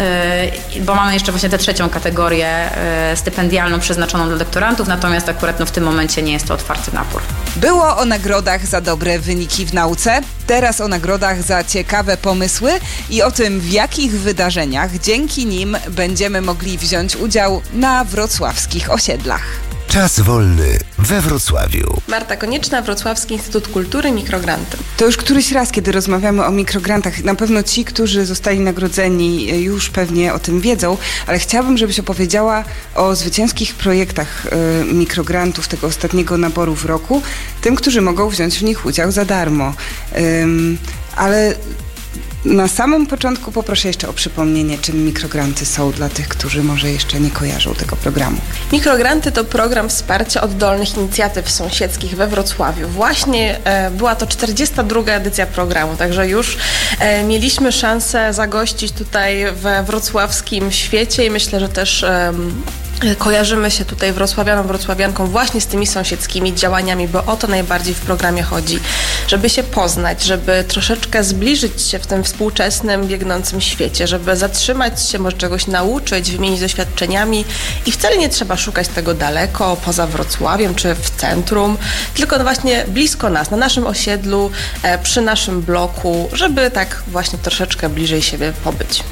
bo mamy jeszcze właśnie tę trzecią kategorię stypendialną przeznaczoną dla doktorantów, natomiast akurat no, w tym momencie nie jest to otwarty nabór. Było o nagrodach za dobre wyniki w nauce, teraz o nagrodach za ciekawe pomysły i o tym, w jakich wydarzeniach dzięki nim będziemy mogli wziąć udział na wrocławskich osiedlach. Czas wolny we Wrocławiu. Marta Konieczna, Wrocławski Instytut Kultury, mikrogranty. To już któryś raz, kiedy rozmawiamy o mikrograntach. Na pewno ci, którzy zostali nagrodzeni, już pewnie o tym wiedzą, ale chciałabym, żebyś opowiedziała o zwycięskich projektach y, mikrograntów tego ostatniego naboru w roku, tym, którzy mogą wziąć w nich udział za darmo. Ym, ale na samym początku poproszę jeszcze o przypomnienie, czym mikrogranty są dla tych, którzy może jeszcze nie kojarzą tego programu. Mikrogranty to program wsparcia oddolnych inicjatyw sąsiedzkich we Wrocławiu. Właśnie e, była to czterdziesta druga edycja programu, także już e, mieliśmy szansę zagościć tutaj we wrocławskim świecie i myślę, że też e, kojarzymy się tutaj wrocławianom, wrocławiankom właśnie z tymi sąsiedzkimi działaniami, bo o to najbardziej w programie chodzi, żeby się poznać, żeby troszeczkę zbliżyć się w tym współczesnym, biegnącym świecie, żeby zatrzymać się, może czegoś nauczyć, wymienić doświadczeniami i wcale nie trzeba szukać tego daleko, poza Wrocławiem czy w centrum, tylko właśnie blisko nas, na naszym osiedlu, przy naszym bloku, żeby tak właśnie troszeczkę bliżej siebie pobyć.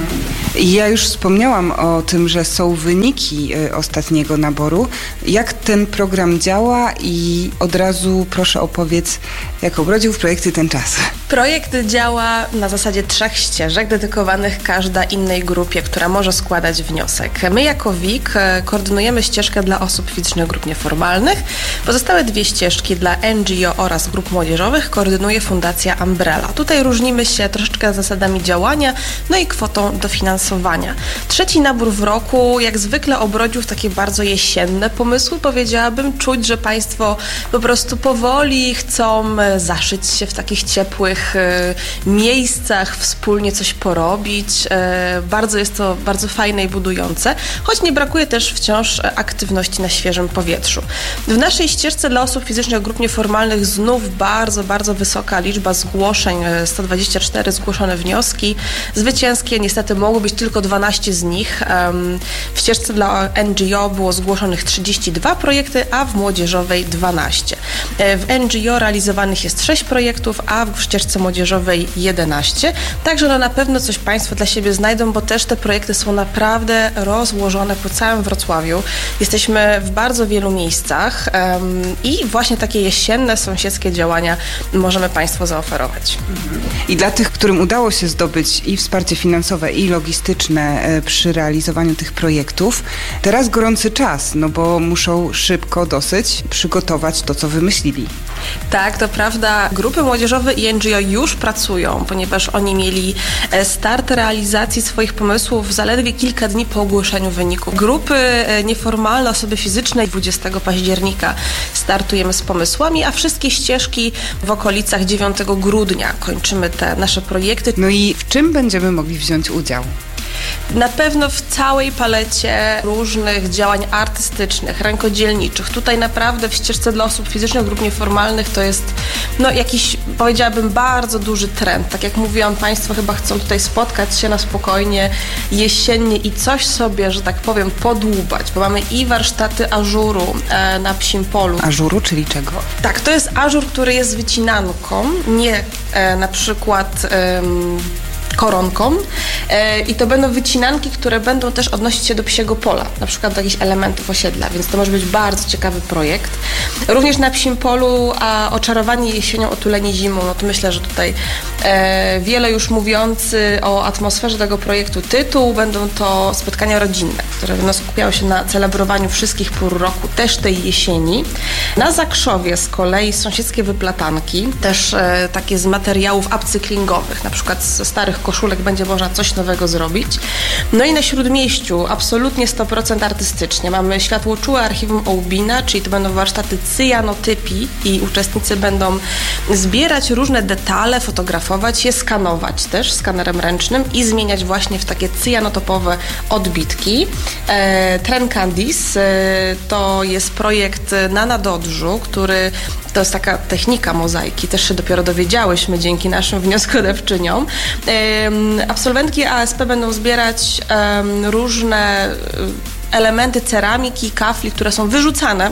Ja już wspomniałam o tym, że są wyniki ostatniego naboru. Jak ten program działa i od razu proszę opowiedz, jak obrodził w projekty ten czas. Projekt działa na zasadzie trzech ścieżek dedykowanych każda innej grupie, która może składać wniosek. My jako W I K koordynujemy ścieżkę dla osób fizycznych grup nieformalnych. Pozostałe dwie ścieżki dla N G O oraz grup młodzieżowych koordynuje Fundacja Umbrella. Tutaj różnimy się troszeczkę zasadami działania, no i kwotą dofinansowania. Trzeci nabór w roku jak zwykle obrodził w takie bardzo jesienne pomysły. Powiedziałabym, czuć, że Państwo po prostu powoli chcą zaszyć się w takich ciepłych e, miejscach, wspólnie coś porobić. E, bardzo jest to bardzo fajne i budujące, choć nie brakuje też wciąż aktywności na świeżym powietrzu. W naszej ścieżce dla osób fizycznych grup nieformalnych znów bardzo, bardzo wysoka liczba zgłoszeń, sto dwadzieścia cztery zgłoszone wnioski. Zwycięskie niestety mogło być tylko dwanaście z nich. W ścieżce dla N G O było zgłoszonych trzydzieści dwa projekty, a w młodzieżowej dwanaście. W N G O realizowanych jest sześć projektów, a w ścieżce młodzieżowej jedenaście. Także no na pewno coś Państwo dla siebie znajdą, bo też te projekty są naprawdę rozłożone po całym Wrocławiu. Jesteśmy w bardzo wielu miejscach um, i właśnie takie jesienne, sąsiedzkie działania możemy Państwu zaoferować. I dla tych, którym udało się zdobyć i wsparcie finansowe, i logistyczne przy realizowaniu tych projektów, teraz gorący czas, no bo muszą szybko dosyć przygotować to, co wymyślili. Tak, to prawda. Grupy młodzieżowe i N G O już pracują, ponieważ oni mieli start realizacji swoich pomysłów zaledwie kilka dni po ogłoszeniu wyników. Grupy nieformalne, osoby fizyczne dwudziestego października startujemy z pomysłami, a wszystkie ścieżki w okolicach dziewiątego grudnia kończymy te nasze projekty. No i w czym będziemy mogli wziąć udział? Na pewno w całej palecie różnych działań artystycznych, rękodzielniczych. Tutaj naprawdę w ścieżce dla osób fizycznych, grup nieformalnych to jest no, jakiś, powiedziałabym, bardzo duży trend. Tak jak mówiłam, Państwo chyba chcą tutaj spotkać się na spokojnie, jesiennie i coś sobie, że tak powiem, podłubać, bo mamy i warsztaty ażuru e, na Psim Polu. Ażuru, czyli czego? Tak, to jest ażur, który jest wycinanką, nie e, na przykład... E, koronką e, i to będą wycinanki, które będą też odnosić się do Psiego Pola, na przykład do jakichś elementów osiedla, więc to może być bardzo ciekawy projekt. Również na Psim Polu, a oczarowanie jesienią, otulenie zimą, no to myślę, że tutaj e, wiele już mówiący o atmosferze tego projektu tytuł, będą to spotkania rodzinne, które będą skupiały się na celebrowaniu wszystkich pór roku, też tej jesieni. Na Zakrzowie z kolei sąsiedzkie wyplatanki, też e, takie z materiałów upcyklingowych, na przykład ze starych koszulek będzie można coś nowego zrobić. No i na Śródmieściu absolutnie sto procent artystycznie. Mamy światłoczułe archiwum Ołbina, czyli to będą warsztaty cyjanotypii i uczestnicy będą zbierać różne detale, fotografować je, skanować też skanerem ręcznym i zmieniać właśnie w takie cyjanotopowe odbitki. E, Tren Candice e, to jest projekt Nana Dodżu, który to jest taka technika mozaiki, też się dopiero dowiedziałyśmy dzięki naszym wnioskodawczyniom. Absolwentki A S P będą zbierać różne elementy ceramiki, kafli, które są wyrzucane.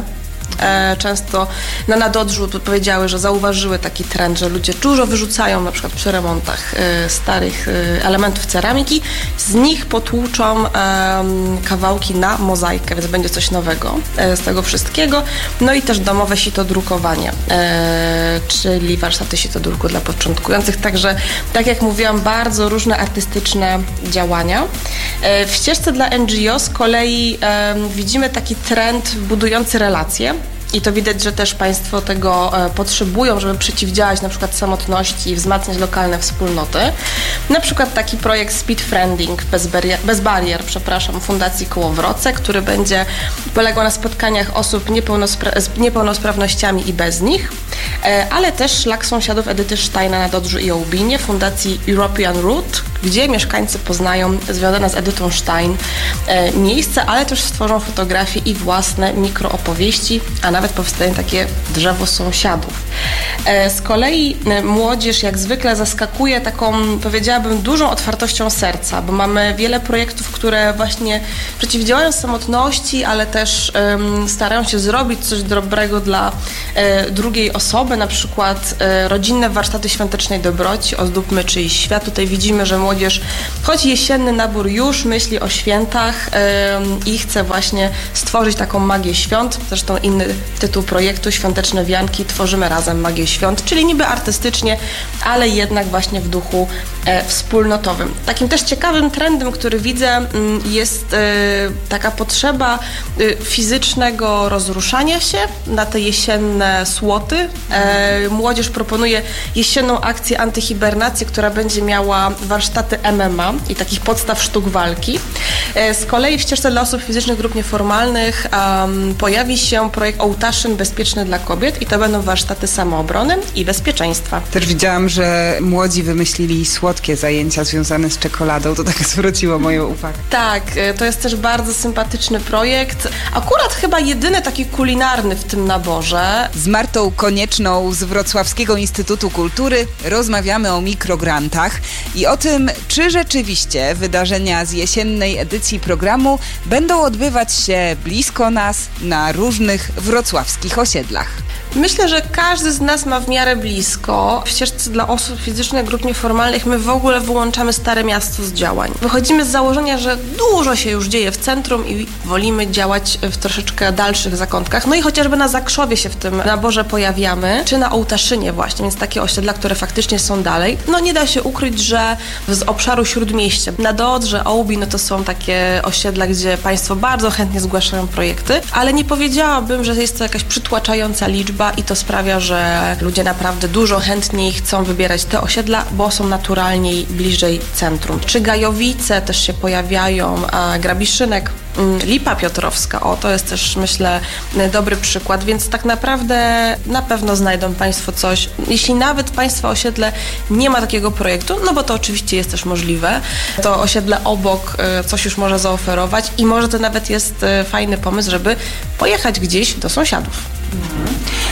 Często na Nadodrzu powiedziały, że zauważyły taki trend, że ludzie dużo wyrzucają na przykład przy remontach starych elementów ceramiki, z nich potłuczą kawałki na mozaikę, więc będzie coś nowego z tego wszystkiego. No i też domowe sitodrukowanie, czyli warsztaty sitodruku dla początkujących. Także, tak jak mówiłam, bardzo różne artystyczne działania. W ścieżce dla N G O z kolei widzimy taki trend budujący relacje. I to widać, że też Państwo tego e, potrzebują, żeby przeciwdziałać na przykład samotności i wzmacniać lokalne wspólnoty. Na przykład taki projekt Speed Friending bez barier, bez barier przepraszam, Fundacji Kołowroce, który będzie polegał na spotkaniach osób niepełnospra- z niepełnosprawnościami i bez nich, e, ale też Szlak Sąsiadów Edyty Steina na Dodrzu i Ołbinie, Fundacji European Route, gdzie mieszkańcy poznają związane z Edytą Stein e, miejsce, ale też stworzą fotografie i własne mikroopowieści, a nawet powstaje takie drzewo sąsiadów. E, z kolei e, młodzież jak zwykle zaskakuje taką, powiedziałabym, dużą otwartością serca, bo mamy wiele projektów, które właśnie przeciwdziałają samotności, ale też e, starają się zrobić coś dobrego dla e, drugiej osoby, na przykład e, rodzinne warsztaty świątecznej dobroci, ozdóbmy czyjś świat. Tutaj widzimy, że młodzież, choć jesienny nabór już myśli o świętach e, i chce właśnie stworzyć taką magię świąt. Zresztą inny tytuł projektu Świąteczne Wianki, tworzymy razem magię świąt, czyli niby artystycznie, ale jednak właśnie w duchu e, wspólnotowym. Takim też ciekawym trendem, który widzę, m, jest e, taka potrzeba e, fizycznego rozruszania się na te jesienne słoty. E, młodzież proponuje jesienną akcję antyhibernacji, która będzie miała warsztaty M M A i takich podstaw sztuk walki. E, z kolei w ścieżce dla osób fizycznych grup nieformalnych um, pojawi się projekt Ołtaszyn bezpieczny dla kobiet i to będą warsztaty samoobrony i bezpieczeństwa. Też widziałam, że młodzi wymyślili słodkie zajęcia związane z czekoladą, to tak zwróciło moją uwagę. Tak, to jest też bardzo sympatyczny projekt. Akurat chyba jedyny taki kulinarny w tym naborze. Z Martą Konieczną z Wrocławskiego Instytutu Kultury rozmawiamy o mikrograntach i o tym, czy rzeczywiście wydarzenia z jesiennej edycji programu będą odbywać się blisko nas, na różnych wrocławskich osiedlach. Myślę, że każdy z nas ma w miarę blisko. W ścieżce dla osób fizycznych, grup nieformalnych my w ogóle wyłączamy Stare Miasto z działań. Wychodzimy z założenia, że dużo się już dzieje w centrum i wolimy działać w troszeczkę dalszych zakątkach. No i chociażby na Zakrzowie się w tym naborze pojawiamy, czy na Ołtaszynie właśnie, więc takie osiedla, które faktycznie są dalej. No nie da się ukryć, że z obszaru Śródmieścia, na Dodrze, Ołbin, no to są takie osiedla, gdzie Państwo bardzo chętnie zgłaszają projekty, ale nie powiedziałabym, że jest to jakaś przytłaczająca liczba i to sprawia, że ludzie naprawdę dużo chętniej chcą wybierać te osiedla, bo są naturalniej bliżej centrum. Czy Gajowice też się pojawiają, a Grabiszynek, Lipa Piotrowska, o to jest też, myślę, dobry przykład, więc tak naprawdę na pewno znajdą Państwo coś. Jeśli nawet Państwa osiedle nie ma takiego projektu, no bo to oczywiście jest też możliwe, to osiedle obok coś już może zaoferować i może to nawet jest fajny pomysł, żeby pojechać gdzieś do sąsiadów.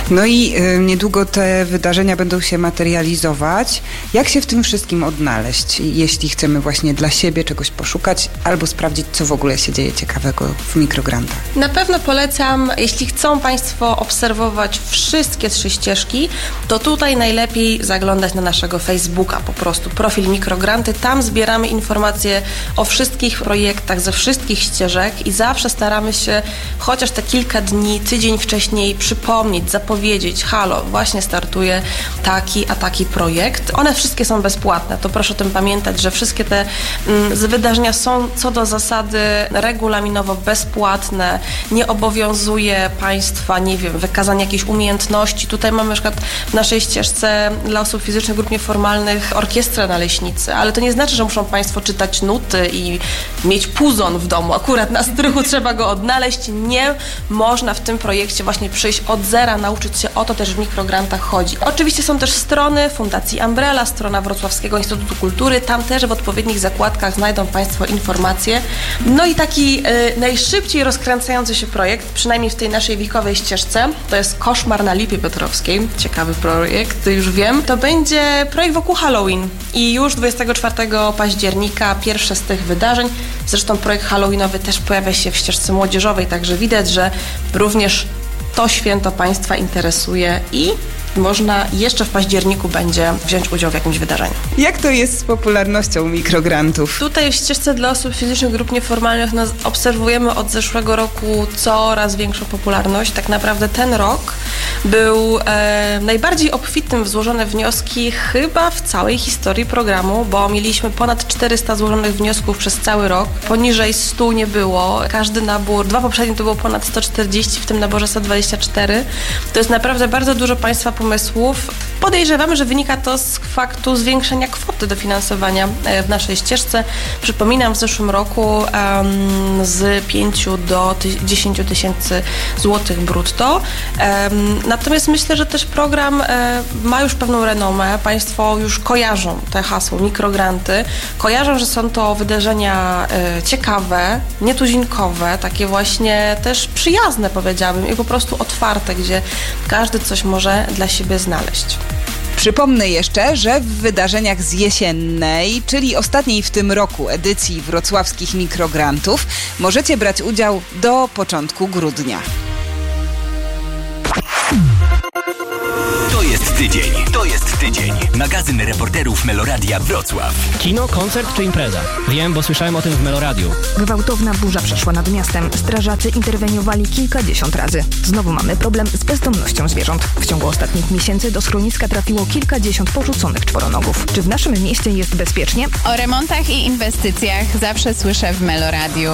No i y, niedługo te wydarzenia będą się materializować. Jak się w tym wszystkim odnaleźć, jeśli chcemy właśnie dla siebie czegoś poszukać albo sprawdzić, co w ogóle się dzieje ciekawego w mikrograntach? Na pewno polecam, jeśli chcą Państwo obserwować wszystkie trzy ścieżki, to tutaj najlepiej zaglądać na naszego Facebooka, po prostu profil Mikrogranty. Tam zbieramy informacje o wszystkich projektach ze wszystkich ścieżek i zawsze staramy się chociaż te kilka dni, tydzień wcześniej przypomnieć, zapowiedzieć, halo, właśnie startuje taki, a taki projekt. One wszystkie są bezpłatne, to proszę o tym pamiętać, że wszystkie te mm, wydarzenia są co do zasady regulaminowo bezpłatne, nie obowiązuje Państwa, nie wiem, wykazanie jakiejś umiejętności. Tutaj mamy na przykład w naszej ścieżce dla osób fizycznych, grup nieformalnych orkiestrę na Leśnicy, ale to nie znaczy, że muszą Państwo czytać nuty i mieć puzon w domu. Akurat na strychu trzeba go odnaleźć. Nie można w tym projekcie właśnie przyjść od zera, nauczyć się, o to też w mikrograntach chodzi. Oczywiście są też strony Fundacji Umbrella, strona Wrocławskiego Instytutu Kultury. Tam też w odpowiednich zakładkach znajdą Państwo informacje. No i taki y, najszybciej rozkręcający się projekt, przynajmniej w tej naszej wikowej ścieżce, to jest Koszmar na Lipie Piotrowskiej. Ciekawy projekt, już wiem. To będzie projekt wokół Halloween i już dwudziestego czwartego października pierwsze z tych wydarzeń. Zresztą projekt halloweenowy też pojawia się w ścieżce młodzieżowej, także widać, że również to święto Państwa interesuje i można jeszcze w październiku będzie wziąć udział w jakimś wydarzeniu. Jak to jest z popularnością mikrograntów? Tutaj w ścieżce dla osób fizycznych, grup nieformalnych no, obserwujemy od zeszłego roku coraz większą popularność. Tak naprawdę ten rok był e, najbardziej obfitym w złożone wnioski chyba w całej historii programu, bo mieliśmy ponad czterysta złożonych wniosków przez cały rok. Poniżej stu nie było. Każdy nabór, dwa poprzednie to było ponad sto czterdzieści, w tym naborze sto dwadzieścia cztery. To jest naprawdę bardzo dużo Państwa pomysłów. Podejrzewamy, że wynika to z faktu zwiększenia kwoty dofinansowania w naszej ścieżce. Przypominam, w zeszłym roku um, z pięciu do dziesięciu tysięcy złotych brutto. Um, natomiast myślę, że też program um, ma już pewną renomę. Państwo już kojarzą te hasło mikrogranty. Kojarzą, że są to wydarzenia um, ciekawe, nietuzinkowe, takie właśnie też przyjazne, powiedziałabym, i po prostu otwarte, gdzie każdy coś może dla siebie znaleźć. Przypomnę jeszcze, że w wydarzeniach z jesiennej, czyli ostatniej w tym roku edycji wrocławskich mikrograntów, możecie brać udział do początku grudnia. To jest tydzień, to jest tydzień. Magazyn reporterów Meloradia Wrocław. Kino, koncert czy impreza? Wiem, bo słyszałem o tym w Meloradiu. Gwałtowna burza przeszła nad miastem. Strażacy interweniowali kilkadziesiąt razy. Znowu mamy problem z bezdomnością zwierząt. W ciągu ostatnich miesięcy do schroniska trafiło kilkadziesiąt porzuconych czworonogów. Czy w naszym mieście jest bezpiecznie? O remontach i inwestycjach zawsze słyszę w Meloradiu.